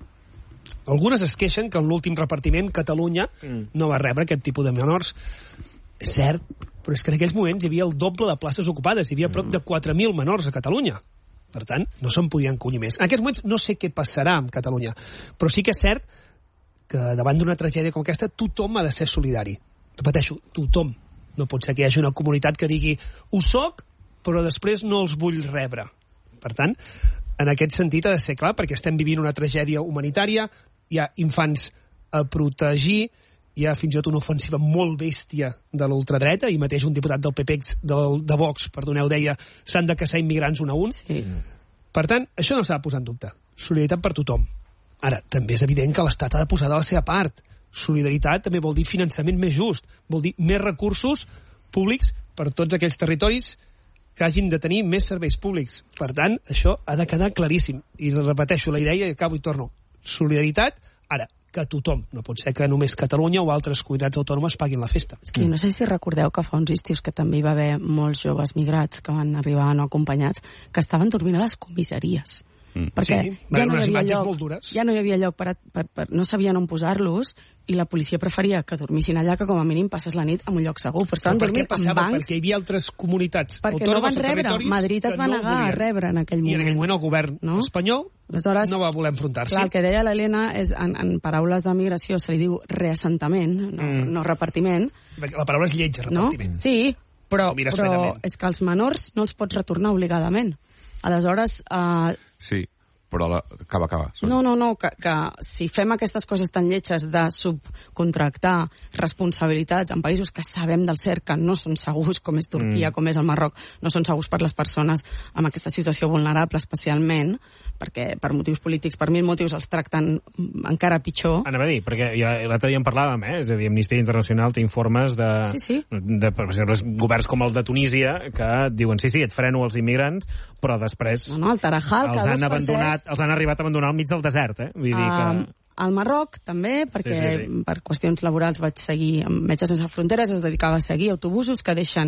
Algunes es queixen que en l'últim repartiment Catalunya mm. no va rebre aquest tipus de menors. És cert, però és que en aquells moments hi havia el doble de places ocupades, hi havia prop de quatre mil menors a Catalunya. Per tant, no se'n podien collir més. En aquests moments no sé què passarà amb Catalunya, però sí que és cert que davant d'una tragèdia com aquesta tothom ha de ser solidari. Repeteixo, tothom. No pot ser que hi hagi una comunitat que digui ho soc, però després no els vull rebre. Per tant, en aquest sentit ha de ser clar, perquè estem vivint una tragèdia humanitària, hi ha infants a protegir, hi ha fins i tot una ofensiva molt bèstia de l'ultradreta, i mateix un diputat del P P de, de Vox, perdoneu, deia s'han de caçar immigrants un a un. Sí. Per tant, això no s'ha de posar en dubte. Solidaritat per tothom. Ara, també és evident que l'Estat ha de posar de la seva part. Solidaritat també vol dir finançament més just, vol dir més recursos públics per tots aquells territoris que hagin de tenir més serveis públics. Per tant, això ha de quedar claríssim. I repeteixo la idea i acabo i torno. Solidaritat, ara, que tothom. No pot ser que només Catalunya o altres comunitats autònomes paguin la festa. És que no sé si recordeu que fa uns estius que també hi va haver molts joves migrats que van arribar no acompanyats, que estaven dormint a les comissaries. Mm. Perquè sí, ja no, hi unes havia imatges lloc, molt dures. ja no hi havia lloc per, a, per, per... No sabien on posar-los i la policia preferia que dormissin allà que com a mínim passes la nit en un lloc segur. Però estaven dormint en bancs... Perquè hi havia altres comunitats perquè no van rebre. territoris Madrid es va no negar a volien. rebre en aquell moment. I en aquell moment el govern no? espanyol Aleshores, no va voler enfrontar-s'hi. Clar, el que deia l'Helena és, en, en paraules de migració se li diu reassentament, no, mm. no repartiment. La paraula és lleig, repartiment. No? Sí, però, O mires però fredament. és que els menors no els pots retornar obligadament. Aleshores... Eh, Sí, però la... acaba, acaba. Sorry. no, no, no, que, que si fem aquestes coses tan lletges de subcontractar responsabilitats en països que sabem del cert que no són segurs, com és Turquia, mm. com és el Marroc, no són segurs per les persones amb aquesta situació vulnerable especialment, perquè per motius polítics, per mil motius, els tracten encara pitjor. Anava a dir, perquè ja l'altre dia en parlàvem, eh? És a dir, Amnistia Internacional té informes de, sí, sí. de, per exemple, governs com el de Tunísia que diuen, sí, sí, et freno els immigrants, però després no, no, el Tarajal, els han abandonat, els han arribat a abandonar al mig del desert, eh? Vull dir que... Um, al Marroc, també, perquè sí, sí, sí. per qüestions laborals vaig seguir amb Metges Sense Fronteres, es dedicava a seguir autobusos que deixen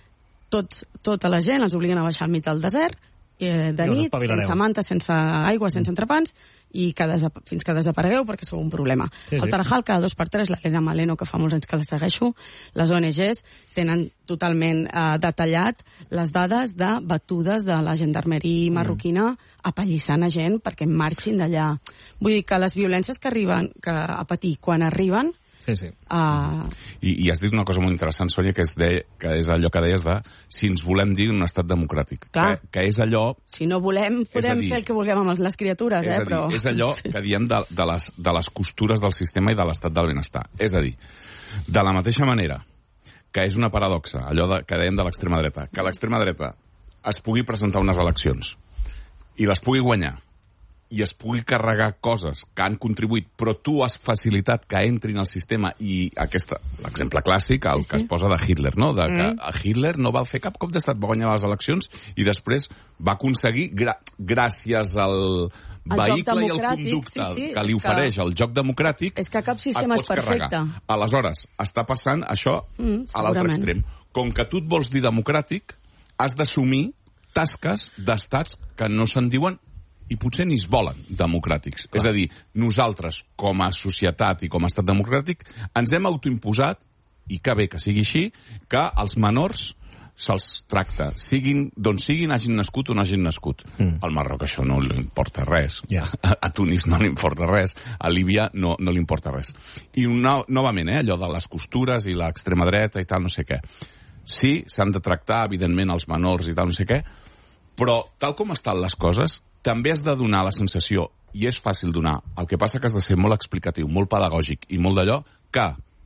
tots, tota la gent, els obliguen a baixar al mig del desert, eh, de I nit, sense manta, sense aigua, sense entrepans, i que desap fins que desaparegueu perquè sou un problema. Sí, sí. El Tarajal, cada dos per tres, l'Helena Maleno, que fa molts anys que la segueixo, les O N Ges tenen totalment eh, detallat les dades de batudes de la gendarmeria marroquina mm. apallissant a gent perquè marxin d'allà. Vull dir que les violències que arriben que a patir quan arriben Sí, sí. Uh... I, I has dit una cosa molt interessant, Sònia, que és, de, que és allò que deies de si ens volem dir un estat democràtic. Clar. Que, que és allò... Si no volem, podem dir, fer el que vulguem amb les criatures, és eh? A dir, però... És allò que diem de, de, les, de les costures del sistema i de l'estat del benestar. És a dir, de la mateixa manera que és una paradoxa, allò de, que dèiem de l'extrema dreta, que l'extrema dreta es pugui presentar unes eleccions i les pugui guanyar i es pugui carregar coses que han contribuït, però tu has facilitat que entrin al sistema, i aquest, l'exemple clàssic, el sí, sí. que es posa de Hitler, no? De que mm. Hitler no va fer cap cop d'estat, va guanyar les eleccions i després va aconseguir, gra gràcies al el vehicle i el conducte sí, sí, que li ofereix que... el joc democràtic, és que cap sistema és perfecte. Carregar. Aleshores, està passant això mm, a l'altre extrem. Com que tu et vols dir democràtic, has d'assumir tasques d'estats que no se'n diuen i potser ni es volen democràtics. Clar. És a dir, nosaltres, com a societat i com a estat democràtic, ens hem autoimposat, i que bé que sigui així, que els menors se'ls tracta, siguin d'on siguin, hagin nascut o no hagin nascut. Mm. Al Marroc això no li importa res. Yeah. A, a Tunis no li importa res. A Líbia no, no li importa res. I no, novament, eh, allò de les costures i l'extrema dreta i tal, no sé què. Sí, s'han de tractar, evidentment, els menors i tal, no sé què, però tal com estan les coses, també has de donar la sensació, i és fàcil donar, el que passa que has de ser molt explicatiu, molt pedagògic i molt d'allò, que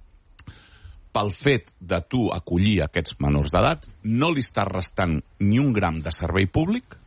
pel fet de tu acollir aquests menors d'edat, no li estàs restant ni un gram de servei públic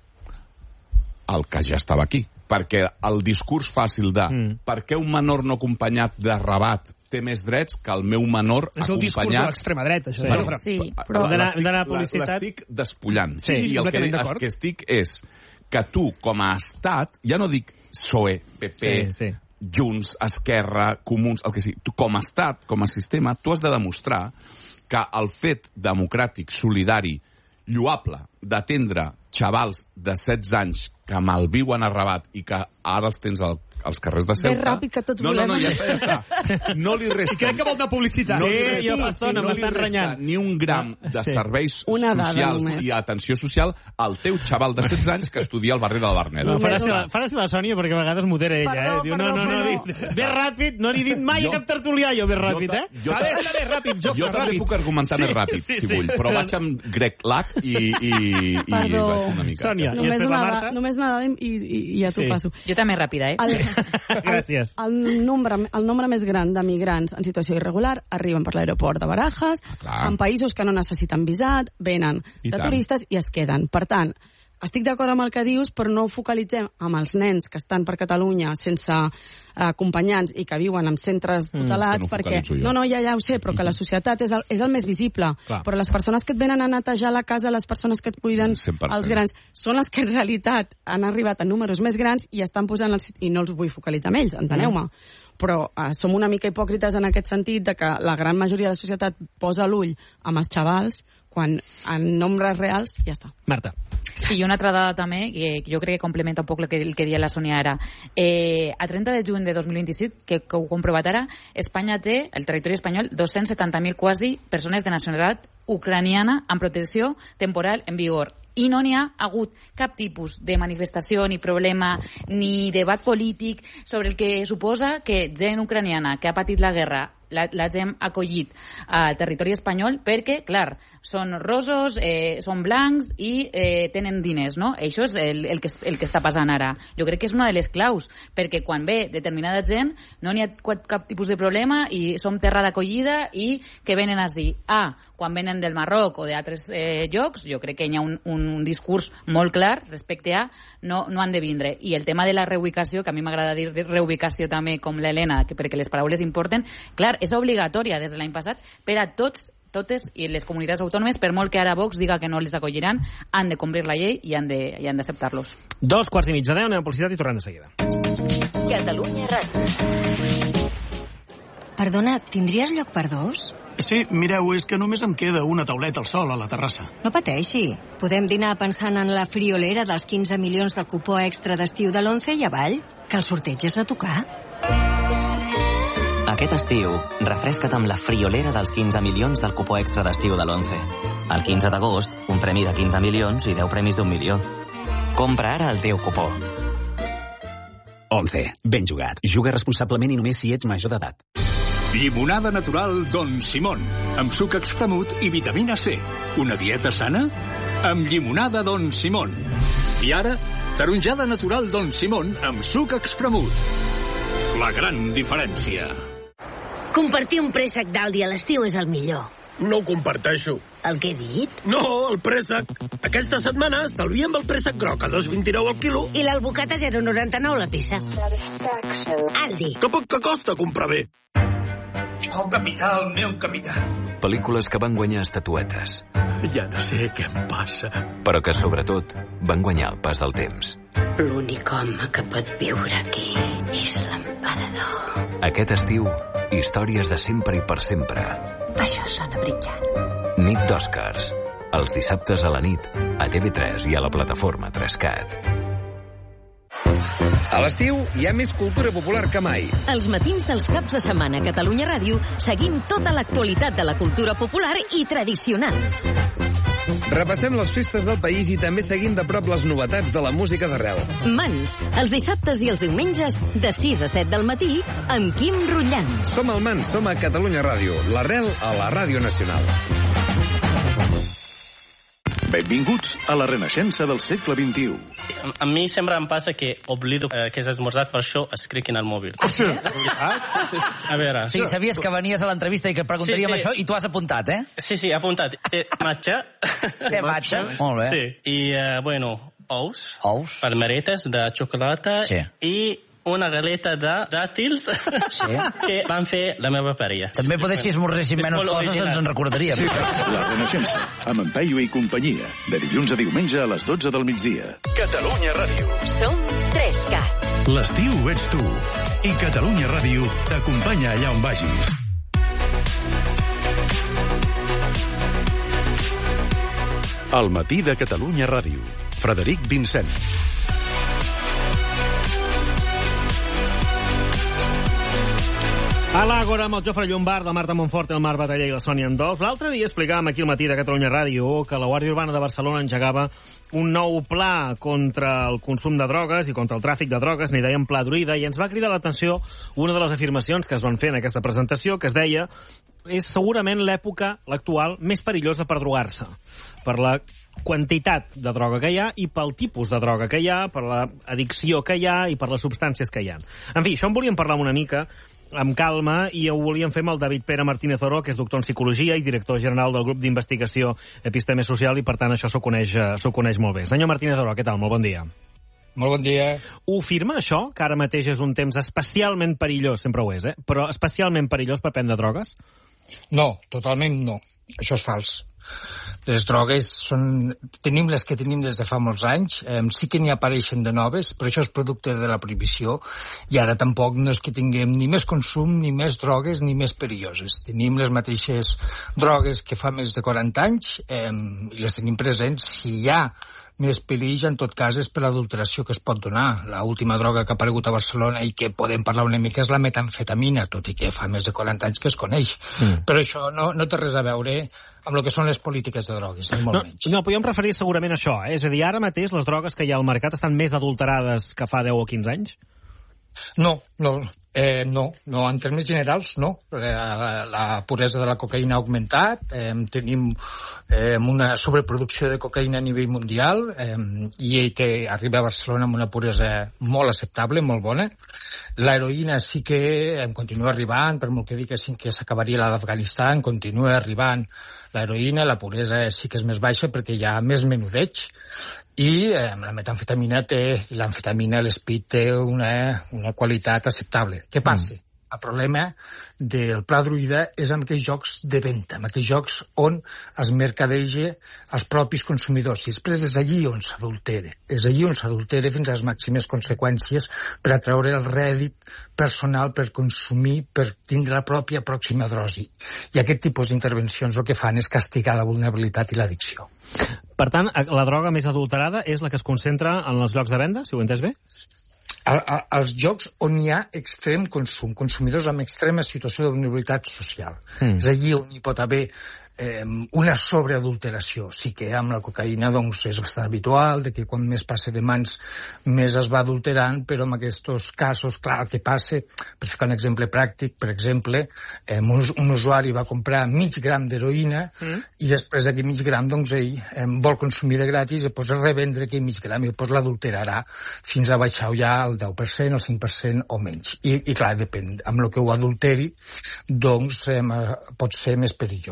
al que ja estava aquí. Perquè el discurs fàcil de mm. per què un menor no acompanyat de Rabat té més drets que el meu menor acompanyat... És el discurs de l'extrema dreta, això. Bueno, sí, però d'anar a publicitat... L'estic despullant. Sí, sí, I el que, el que estic és que tu, com a estat, ja no dic P S O E, P P, sí, sí. Junts, Esquerra, Comuns, el que sigui, tu com a estat, com a sistema, tu has de demostrar que el fet democràtic, solidari, lloable, d'atendre xavals de setze anys que malviuen a Rabat i que ara els tens al als carrers de Ceuta... Més ràpid que tots no, volem. No, no, ja està, ja està. No li resta... I crec que vol de publicitat. No li sí, resta, jo, persona, no m'estan renyant. Ni un gram de sí. serveis Una socials i atenció social al teu xaval de setze anys que estudia al barri de la Verneda. No, faràs la, faràs la Sònia perquè a vegades modera ella, perdó, eh? Diu, no, no, no, no, no bé ràpid, no li he dit mai jo, a cap tertulià jo bé ràpid, eh? Jo, a veure, bé ràpid, jo, jo també puc argumentar sí, més ràpid, sí, si sí, vull, sí. però vaig amb Greg Lack i, i, i perdó. vaig una mica. Sònia, i només després una, la Marta? només una dada i, i, i ja t'ho sí. passo. Jo també ràpida, eh? El, Gràcies. El, el, nombre, el nombre més gran de migrants en situació irregular arriben per l'aeroport de Barajas, ah, en països que no necessiten visat, venen I de tant. turistes i es queden. Per tant, estic d'acord amb el que dius, però no ho focalitzem amb els nens que estan per Catalunya sense eh, acompanyants i que viuen en centres tutelats, mm, no perquè... Jo. No, no, ja, ja ho sé, però que la societat és el, és el més visible. Clar. Però les persones que et venen a netejar la casa, les persones que et cuiden cent per cent. els grans, són les que en realitat han arribat a números més grans i estan posant... Els, i no els vull focalitzar amb ells, enteneu-me. Mm. Però eh, som una mica hipòcrites en aquest sentit de que la gran majoria de la societat posa l'ull amb els xavals quan en nombres reals ja està. Marta. Sí, i una altra dada també, que jo crec que complementa un poc el que, el que deia la Sònia ara. Eh, a trenta de juny de dos mil vint-i-cinc, que, que ho comprovat ara, Espanya té, el territori espanyol, dos-cents setanta mil quasi persones de nacionalitat ucraniana amb protecció temporal en vigor. I no n'hi ha hagut cap tipus de manifestació, ni problema, ni debat polític sobre el que suposa que gent ucraniana que ha patit la guerra la, la hem acollit al territori espanyol perquè, clar, són rossos, eh, són blancs i eh, tenen diners, no? Això és el, el, que, el que està passant ara. Jo crec que és una de les claus, perquè quan ve determinada gent no n'hi ha cap, cap tipus de problema i som terra d'acollida i que venen a dir, ah, quan venen del Marroc o d'altres eh, llocs, jo crec que hi ha un, un, un discurs molt clar respecte a no, no han de vindre. I el tema de la reubicació, que a mi m'agrada dir reubicació també com l'Helena, perquè les paraules importen, clar, és obligatòria des de l'any passat per a tots, totes i les comunitats autònomes, per molt que ara Vox diga que no les acolliran, han de complir la llei i han de, i han d'acceptar-los. Dos quarts i mig de deu, anem a publicitat i tornem de seguida. Catalunya Ràdio. Perdona, tindries lloc per dos? Sí, mireu, és que només em queda una tauleta al sol a la terrassa. No pateixi. Podem dinar pensant en la friolera dels quinze milions del cupó extra d'estiu de l'Once i avall, que el sorteig és a tocar. Aquest estiu, refresca't amb la friolera dels quinze milions del cupó extra d'estiu de l'Once. El quinze d'agost, un premi de quinze milions i deu premis d'un milió. Compra ara el teu cupó. Once. Ben jugat. Juga responsablement i només si ets major d'edat. Llimonada natural Don Simón, amb suc espremut i vitamina C. Una dieta sana? Amb llimonada Don Simón. I ara, taronjada natural Don Simón amb suc espremut. La gran diferència. Compartir un préssec d'Aldi a l'estiu és el millor. no ho comparteixo. El que he dit? No, el préssec. Aquesta setmana estalviem el préssec groc a dos coma vint-i-nou al quilo. I l'albocata a zero coma noranta-nou la peça. Aldi. Que poc que costa comprar bé. Oh, capità, el meu capità. Pel·lícules que van guanyar estatuetes. Ja no sé què em passa. Però que, sobretot, van guanyar el pas del temps. L'únic home que pot viure aquí és l'emperador. Aquest estiu, històries de sempre i per sempre. Això sona brillant. Nit d'Oscars. Els dissabtes a la nit, a T V tres i a la plataforma tres cat. A l'estiu hi ha més cultura popular que mai. Els matins dels caps de setmana a Catalunya Ràdio seguim tota l'actualitat de la cultura popular i tradicional. Repassem les festes del país i també seguim de prop les novetats de la música d'arrel. Mans, els dissabtes i els diumenges, de sis a set del matí, amb Quim Rutllant. Som al Mans, som a Catalunya Ràdio, l'arrel a la Ràdio Nacional. Benvinguts a la renaixença del segle vint-i-u. A mi sempre em passa que oblido eh, que has esmorzat, per això escric en el mòbil. Ah, sí? A veure... Sí, sabies que venies a l'entrevista i que preguntaríem sí, sí. això i tu has apuntat, eh? Sí, sí, he apuntat. Eh, matxa. Què matxa? Molt bé. Sí, i, eh, bueno, ous. Ous. Palmeretes de xocolata. Sí. I una galeta de dàtils sí. que van fer la meva parella. També poder si esmorzéssim menys coses original. Ens en recordaríem. Sí, la renaixença, amb en Peyu i companyia, de dilluns a diumenge a les dotze del migdia. Catalunya Ràdio. Som tres cat. L'estiu ets tu. I Catalunya Ràdio t'acompanya allà on vagis. Al matí de Catalunya Ràdio. Frederic Vincent. A l'Àgora, amb el Jofre Llombard, la Marta Montfort, el Marc Bataller i la Sònia Andolf. L'altre dia explicàvem aquí al matí de Catalunya Ràdio que la Guàrdia Urbana de Barcelona engegava un nou pla contra el consum de drogues i contra el tràfic de drogues, n'hi deien Pla Druida, i ens va cridar l'atenció una de les afirmacions que es van fer en aquesta presentació, que es deia és segurament l'època, l'actual, més perillosa per drogar-se, per la quantitat de droga que hi ha i pel tipus de droga que hi ha, per l'addicció que hi ha i per les substàncies que hi ha. En fi, això en volíem parlar una mica amb calma, i ho volíem fer amb el David Pere Martínez Oro, que és doctor en Psicologia i director general del grup d'investigació Episteme Social, i per tant això s'ho coneix, s'ho coneix molt bé. Senyor Martínez Oro, què tal? Molt bon dia. Molt bon dia. Ho firma això, que ara mateix és un temps especialment perillós, sempre ho és, eh? Però especialment perillós per prendre drogues? No, totalment no. Això és fals. Les drogues són... Tenim les que tenim des de fa molts anys, eh, sí que n'hi apareixen de noves, però això és producte de la prohibició, i ara tampoc no és que tinguem ni més consum, ni més drogues, ni més perilloses. Tenim les mateixes drogues que fa més de quaranta anys, eh, i les tenim presents. Si hi ha més perill, en tot cas, és per l'adulteració que es pot donar. L'última droga que ha aparegut a Barcelona i que podem parlar una mica és la metamfetamina, tot i que fa més de quaranta anys que es coneix. Mm. Però això no, no té res a veure amb el que són les polítiques de drogues, ni molt no, menys. No, podríem referir segurament a això, eh? És a dir, ara mateix les drogues que hi ha al mercat estan més adulterades que fa deu o quinze anys? No, no, eh, no, no, en termes generals no. La, la puresa de la cocaïna ha augmentat, eh, tenim eh, una sobreproducció de cocaïna a nivell mundial, eh, i que arriba a Barcelona amb una puresa molt acceptable, molt bona. L'heroïna sí que em continua arribant, per molt que diguessin que s'acabaria la d'Afganistan, continua arribant l'heroïna, la puresa sí que és més baixa perquè hi ha més menudeig, i eh, la metamfetamina té, i l'amfetamina, l'espit, té una, una qualitat acceptable. Què passa? Mm. El problema del Pla Druida és amb aquells jocs de venda, amb aquells jocs on es mercadeja els propis consumidors. I després és allí on s'adultera. És allí on s'adultera fins a les màximes conseqüències per atraure el rèdit personal, per consumir, per tindre la pròpia pròxima dosi. I aquest tipus d'intervencions el que fan és castigar la vulnerabilitat i l'addicció. Per tant, la droga més adulterada és la que es concentra en els llocs de venda, si ho he entès bé? A, a, als llocs on hi ha extrem consum, consumidors amb extrema situació de vulnerabilitat social. Mm. És allí on hi pot haver eh, una sobreadulteració. Sí que amb la cocaïna doncs, és bastant habitual, de que quan més passa de mans més es va adulterant, però en aquests casos, clar, el que passa, per ficar un exemple pràctic, per exemple, eh, un, un usuari va comprar mig gram d'heroïna mm. i després d'aquest mig gram, doncs ell eh, vol consumir de gratis i després revendre aquell mig gram i després l'adulterarà fins a baixar ja el deu per cent, el cinc per cent o menys. I, i clar, depèn, amb el que ho adulteri, doncs eh, pot ser més perillós. I clar,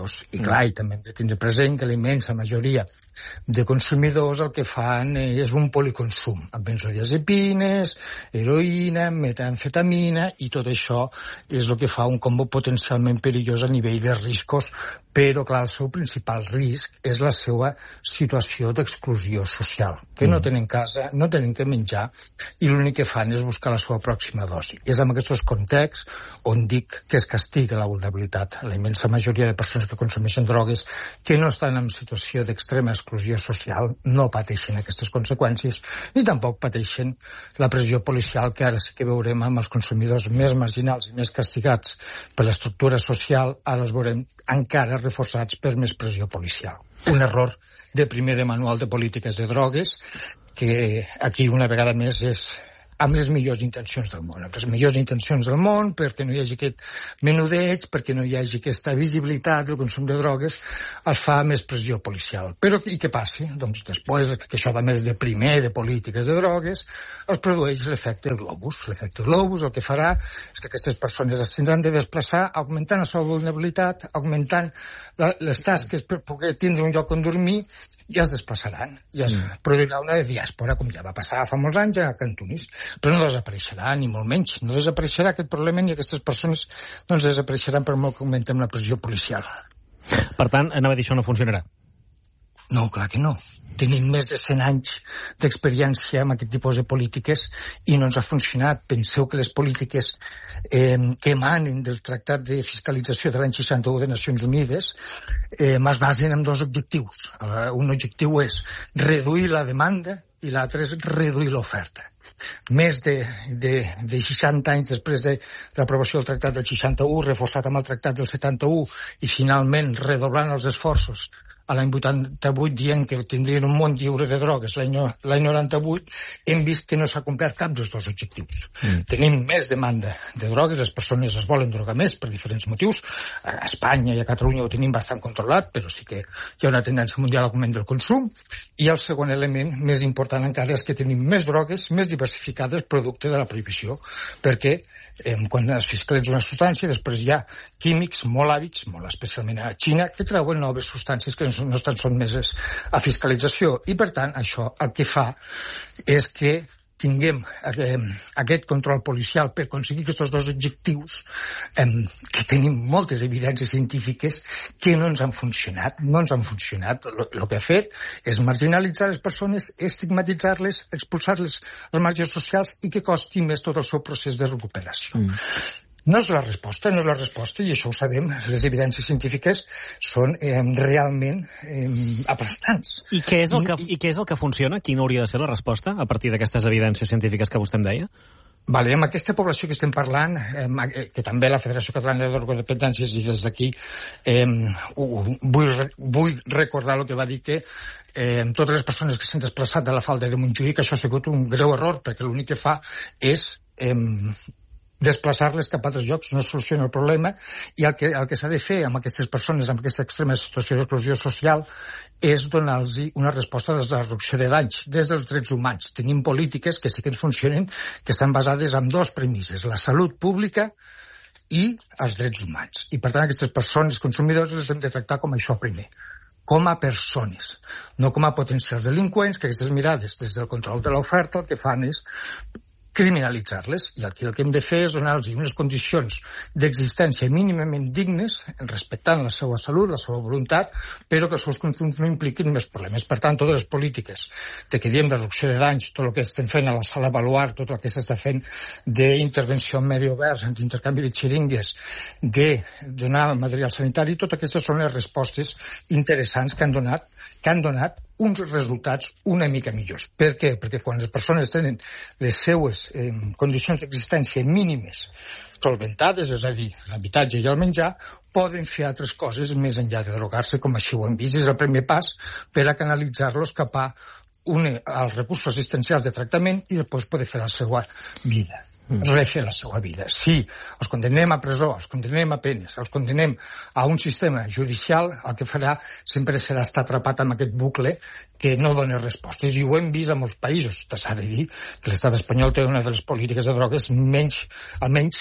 clar, i també hem de tenir present que la immensa majoria de consumidors el que fan és un policonsum, amb benzodiazepines, heroïna, metamfetamina, i tot això és el que fa un combo potencialment perillós a nivell de riscos, però, clar, el seu principal risc és la seva situació d'exclusió social, que no tenen casa, no tenen que menjar, i l'únic que fan és buscar la seva pròxima dosi. I és en aquests contexts on dic que es castiga la vulnerabilitat. La immensa majoria de persones que consumeixen drogues que no estan en situació d'extrema exclusió social no pateixen aquestes conseqüències, ni tampoc pateixen la pressió policial que ara sí que veurem amb els consumidors més marginals i més castigats per l'estructura social, ara els veurem encara reforçats per més pressió policial. Un error de primer de manual de polítiques de drogues que aquí una vegada més és amb les millors intencions del món, amb les millors intencions del món, perquè no hi hagi aquest menudeig, perquè no hi hagi aquesta visibilitat del consum de drogues, es fa més pressió policial. Però i què passi? Doncs després, que això va més de primer de polítiques de drogues, es produeix l'efecte globus. L'efecte globus el que farà és que aquestes persones es tindran de desplaçar, augmentant la seva vulnerabilitat, augmentant la, les tasques per poder tindre un lloc on dormir, i es desplaçaran. I es mm. produirà una diàspora, com ja va passar fa molts anys a Cantonís. Però no desapareixerà, ni molt menys. No desapareixerà aquest problema, ni aquestes persones no ens desapareixeran per molt que augmentem la pressió policial. Per tant, anava a dir, això no funcionarà. No, clar que no. Tenim més de cent anys d'experiència amb aquest tipus de polítiques i no ens ha funcionat. Penseu que les polítiques eh, que emanen del Tractat de Fiscalització de l'any seixanta-u de Nacions Unides eh, es basen en dos objectius. Un objectiu és reduir la demanda i l'altre és reduir l'oferta. Més de, de, de seixanta anys després de l'aprovació del Tractat del seixanta-u, reforçat amb el Tractat del setanta-u i finalment redoblant els esforços a l'any vuitanta-vuit dient que tindrien un món lliure de drogues l'any noranta-vuit, hem vist que no s'ha complert cap dels dos objectius. Mm. Tenim més demanda de drogues, les persones es volen drogar més per diferents motius. A Espanya i a Catalunya ho tenim bastant controlat, però sí que hi ha una tendència mundial a l'augment del consum. I el segon element, més important encara, és que tenim més drogues, més diversificades, producte de la prohibició, perquè eh, quan es fiscalitza una substància, després hi ha químics molt hàbits, molt especialment a Xina, que treuen noves substàncies que no estan sotmeses a fiscalització. I, per tant, això el que fa és que tinguem aquest control policial per aconseguir aquests dos objectius, que tenim moltes evidències científiques que no ens han funcionat. No ens han funcionat. El que ha fet és marginalitzar les persones, estigmatitzar-les, expulsar-les als marges socials i que costi més tot el seu procés de recuperació. Mm. No és la resposta, no és la resposta, i això ho sabem, les evidències científiques són eh, realment eh, aplastants. I què, és el que, I què és el que funciona? Quina hauria de ser la resposta a partir d'aquestes evidències científiques que vostè em deia? Vale, amb aquesta població que estem parlant, eh, que també la Federació Catalana de Drogodependències, i des d'aquí eh, vull, vull recordar el que va dir, que eh, totes les persones que s'han desplaçat de la falda de Montjuïc, això ha sigut un greu error, perquè l'únic que fa és Eh, desplaçar-les cap a altres llocs, no soluciona el problema, i el que, el que s'ha de fer amb aquestes persones, amb aquesta extrema situació d'exclusió social, és donar-los una resposta des de la reducció de danys, des dels drets humans. Tenim polítiques que sí que ens funcionen, que estan basades en dos premisses, la salut pública i els drets humans. I, per tant, aquestes persones consumidors les hem de tractar com això primer, com a persones, no com a potencials delinqüents, que aquestes mirades des del control de l'oferta el que fan és criminalitzar-les, i aquí el que hem de fer és donar-los unes condicions d'existència mínimament dignes, respectant la seva salut, la seva voluntat, però que els seus consums no impliquin més problemes. Per tant, totes les polítiques de que diem de reducció de danys, tot el que estem fent a la sala Baluart, tot el que s'està fent d'intervenció en medi obert, d'intercanvi de xeringues, de donar material sanitari, totes aquestes són les respostes interessants que han donat que han donat uns resultats una mica millors. Per què? Perquè quan les persones tenen les seues eh, condicions d'existència mínimes solventades, és a dir, l'habitatge i el menjar, poden fer altres coses més enllà de drogar-se, com així ho hem vist. És el primer pas per a canalitzar-los cap a un, als recursos assistencials de tractament i després poder fer la seva vida. Refer la seva vida. Si els condenem a presó, els condenem a penes, els condenem a un sistema judicial, el que farà sempre serà estar atrapat en aquest bucle que no dona respostes. I ho hem vist a molts països. S'ha de dir que l'estat espanyol té una de les polítiques de drogues menys, almenys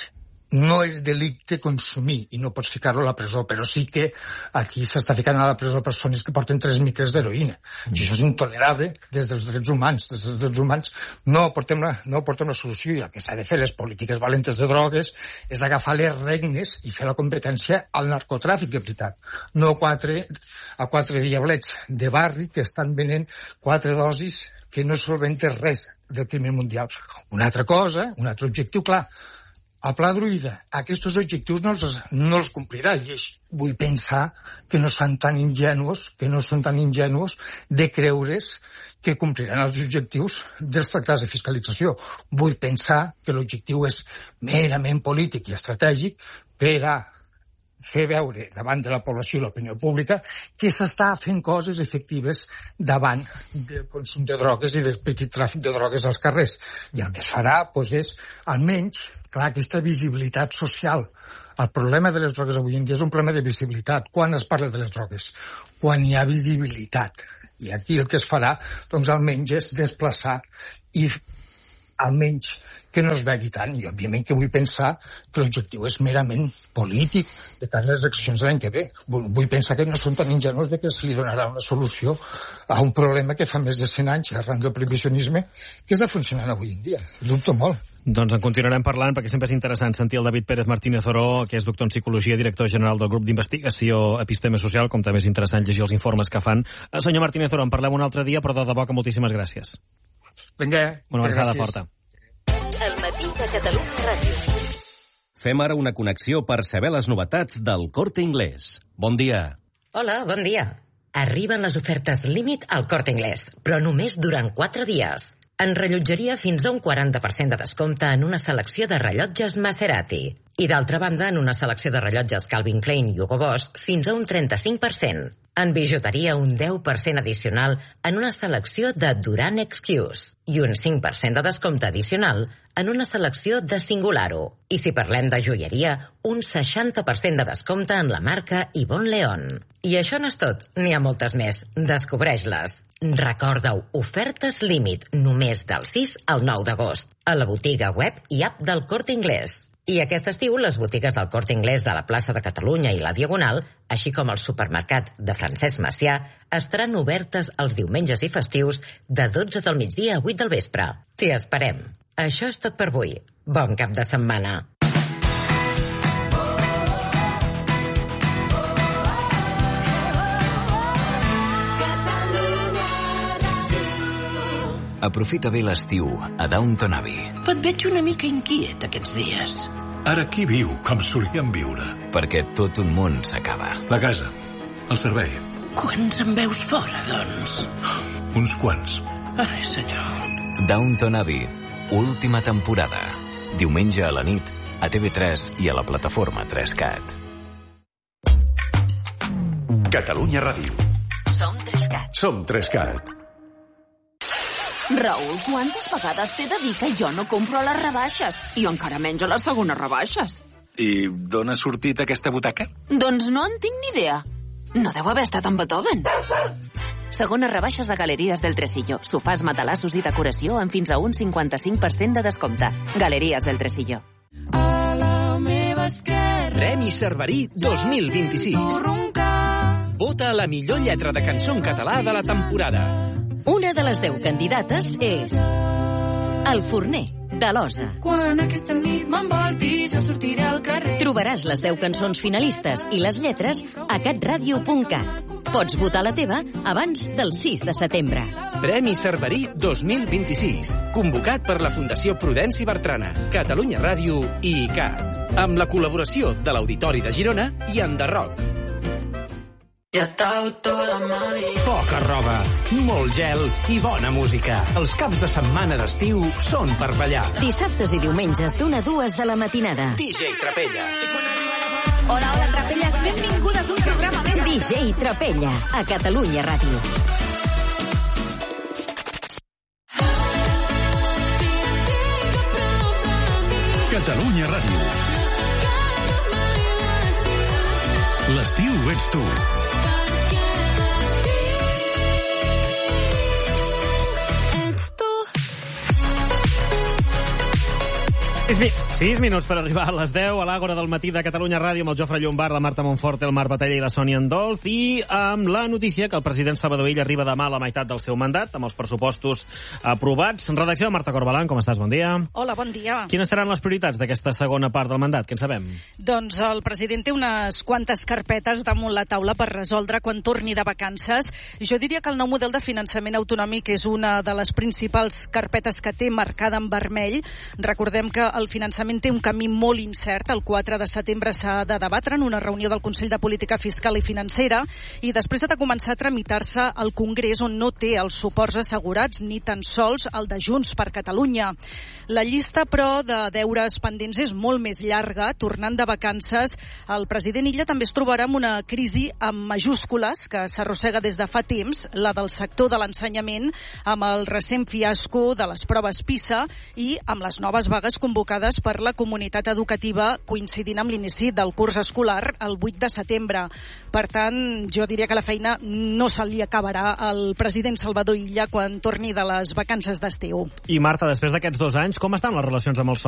no és delicte consumir i no pots ficar-lo a la presó, però sí que aquí s'està ficant a la presó persones que porten tres miques d'heroïna. Mm. I això és intolerable des dels drets humans. Des dels drets humans no portem la, no portem la solució, i el que s'ha de fer les polítiques valentes de drogues és agafar les regnes i fer la competència al narcotràfic de veritat. No quatre, a quatre diablets de barri que estan venent quatre dosis que no solventen res del primer mundial. Una altra cosa, un altre objectiu clar, el Pla Druida, aquests objectius no els, no els complirà, i vull pensar que no són tan ingenus, que no són tan ingenus de creure's que compliran els objectius dels tractats de fiscalització. Vull pensar que l'objectiu és merament polític i estratègic per a fer veure davant de la població i l'opinió pública que s'està fent coses efectives davant del consum de drogues i del petit tràfic de drogues als carrers. I el que es farà doncs, és, almenys, clar, aquesta visibilitat social. El problema de les drogues avui en dia és un problema de visibilitat. Quan es parla de les drogues? Quan hi ha visibilitat. I aquí el que es farà, doncs, almenys, és desplaçar i almenys que no es vegi tant, i òbviament que vull pensar que l'objectiu és merament polític de cara a les eleccions de l'any que ve. Vull pensar que no són tan ingenus de que se li donarà una solució a un problema que fa més de cent anys, arran del prohibicionisme, que està funcionant avui en dia. Dubto molt. Doncs en continuarem parlant, perquè sempre és interessant sentir el David Pérez Martínez Oró, que és doctor en Psicologia, director general del grup d'investigació Episteme Social, com també és interessant llegir els informes que fan. Senyor Martínez Oró, en parlem un altre dia, però de debò que moltíssimes gràcies. Vinga. Una abraçada forta. El matí de Catalunya Ràdio. Fem ara una connexió per saber les novetats del Corte Inglés. Bon dia. Hola, bon dia. Arriben les ofertes límit al Corte Inglés, però només durant quatre dies. En rellotgeria fins a un quaranta per cent de descompte en una selecció de rellotges Maserati. I d'altra banda, en una selecció de rellotges Calvin Klein i Hugo Boss fins a un trenta-cinc per cent. En bijuteria, un deu per cent addicional en una selecció de Duran Excuse i un cinc per cent de descompte addicional en una selecció de Singularo. I si parlem de joieria, un seixanta per cent de descompte en la marca Yvonne León. I això no és tot, n'hi ha moltes més. Descobreix-les. Recordeu, ofertes límit només del sis al nou d'agost a la botiga web i app del Corte Inglés. I aquest estiu, les botigues del Corte Inglés de la plaça de Catalunya i la Diagonal, així com el supermercat de Francesc Macià, estaran obertes els diumenges i festius de dotze del migdia a vuit del vespre. T'hi esperem. Això és tot per avui. Bon cap de setmana. Aprofita bé l'estiu a Downton Abbey. Et veig una mica inquiet aquests dies. Ara qui viu com solíem viure? Perquè tot un món s'acaba. La casa, el servei. Quants en veus fora, doncs? Uns quants. Ai, senyor. Downton Abbey, última temporada. Diumenge a la nit, a T V tres i a la plataforma tres cat. Catalunya Ràdio. Som tres cat. Som tres cat. Raül, quantes vegades t'he de dir que jo no compro a les rebaixes i encara menys a les segones rebaixes? I d'on ha sortit aquesta butaca? Doncs no en tinc ni idea. No deu haver estat amb Beethoven. Segones rebaixes a Galeries del Tresillo. Sofàs, matalassos i decoració amb fins a un cinquanta-cinc per cent de descompte. Galeries del Tresillo. A la meva esquerra. Premi Cerverí dos mil vint-i-sis. Vota la millor lletra de cançó en català de la temporada. Una de les deu candidates és El Forner, de l'Osa. Quan aquesta nit m'envolti, jo sortiré al carrer. Trobaràs les deu cançons finalistes i les lletres a catradio punt cat. Pots votar la teva abans del sis de setembre. Premi Cerverí dos mil vint-i-sis. Convocat per la Fundació Prudenci Bertrana, Catalunya Ràdio i I C A T. Amb la col·laboració de l'Auditori de Girona i Enderroc. Ja t'auto la mari. Poca roba, molt gel i bona música. Els caps de setmana d'estiu són per ballar. Dissabtes i diumenges d'una a dues de la matinada. D J Trapella. Hola, hola, Trapelles. Benvingudes a un programa més. D J Trapella, a Catalunya Ràdio. Catalunya Ràdio. L'estiu ets tu. sis minuts per arribar a les deu a l'Àgora del matí de Catalunya Ràdio amb el Jofre Llombard, la Marta Montfort, el Marc Batalla i la Sònia Andolf, i amb la notícia que el president Salvador Illa arriba demà a la meitat del seu mandat, amb els pressupostos aprovats. Redacció de Marta Corbalán, com estàs? Bon dia. Hola, bon dia. Quines seran les prioritats d'aquesta segona part del mandat? Què en sabem? Doncs el president té unes quantes carpetes damunt la taula per resoldre quan torni de vacances. Jo diria que el nou model de finançament autonòmic és una de les principals carpetes que té marcada en vermell. Recordem que el finançament té un camí molt incert. El quatre de setembre s'ha de debatre en una reunió del Consell de Política Fiscal i Financera i després ha de començar a tramitar-se al Congrés, on no té els suports assegurats ni tan sols el de Junts per Catalunya. La llista, però, de deures pendents és molt més llarga. Tornant de vacances, el president Illa també es trobarà amb una crisi amb majúscules que s'arrossega des de fa temps, la del sector de l'ensenyament, amb el recent fiasco de les proves PISA i amb les noves vagues convocades per la comunitat educativa coincidint amb l'inici del curs escolar el vuit de setembre. Per tant, jo diria que la feina no se li acabarà al president Salvador Illa quan torni de les vacances d'estiu. I Marta, després d'aquests dos anys, com estan les relacions amb el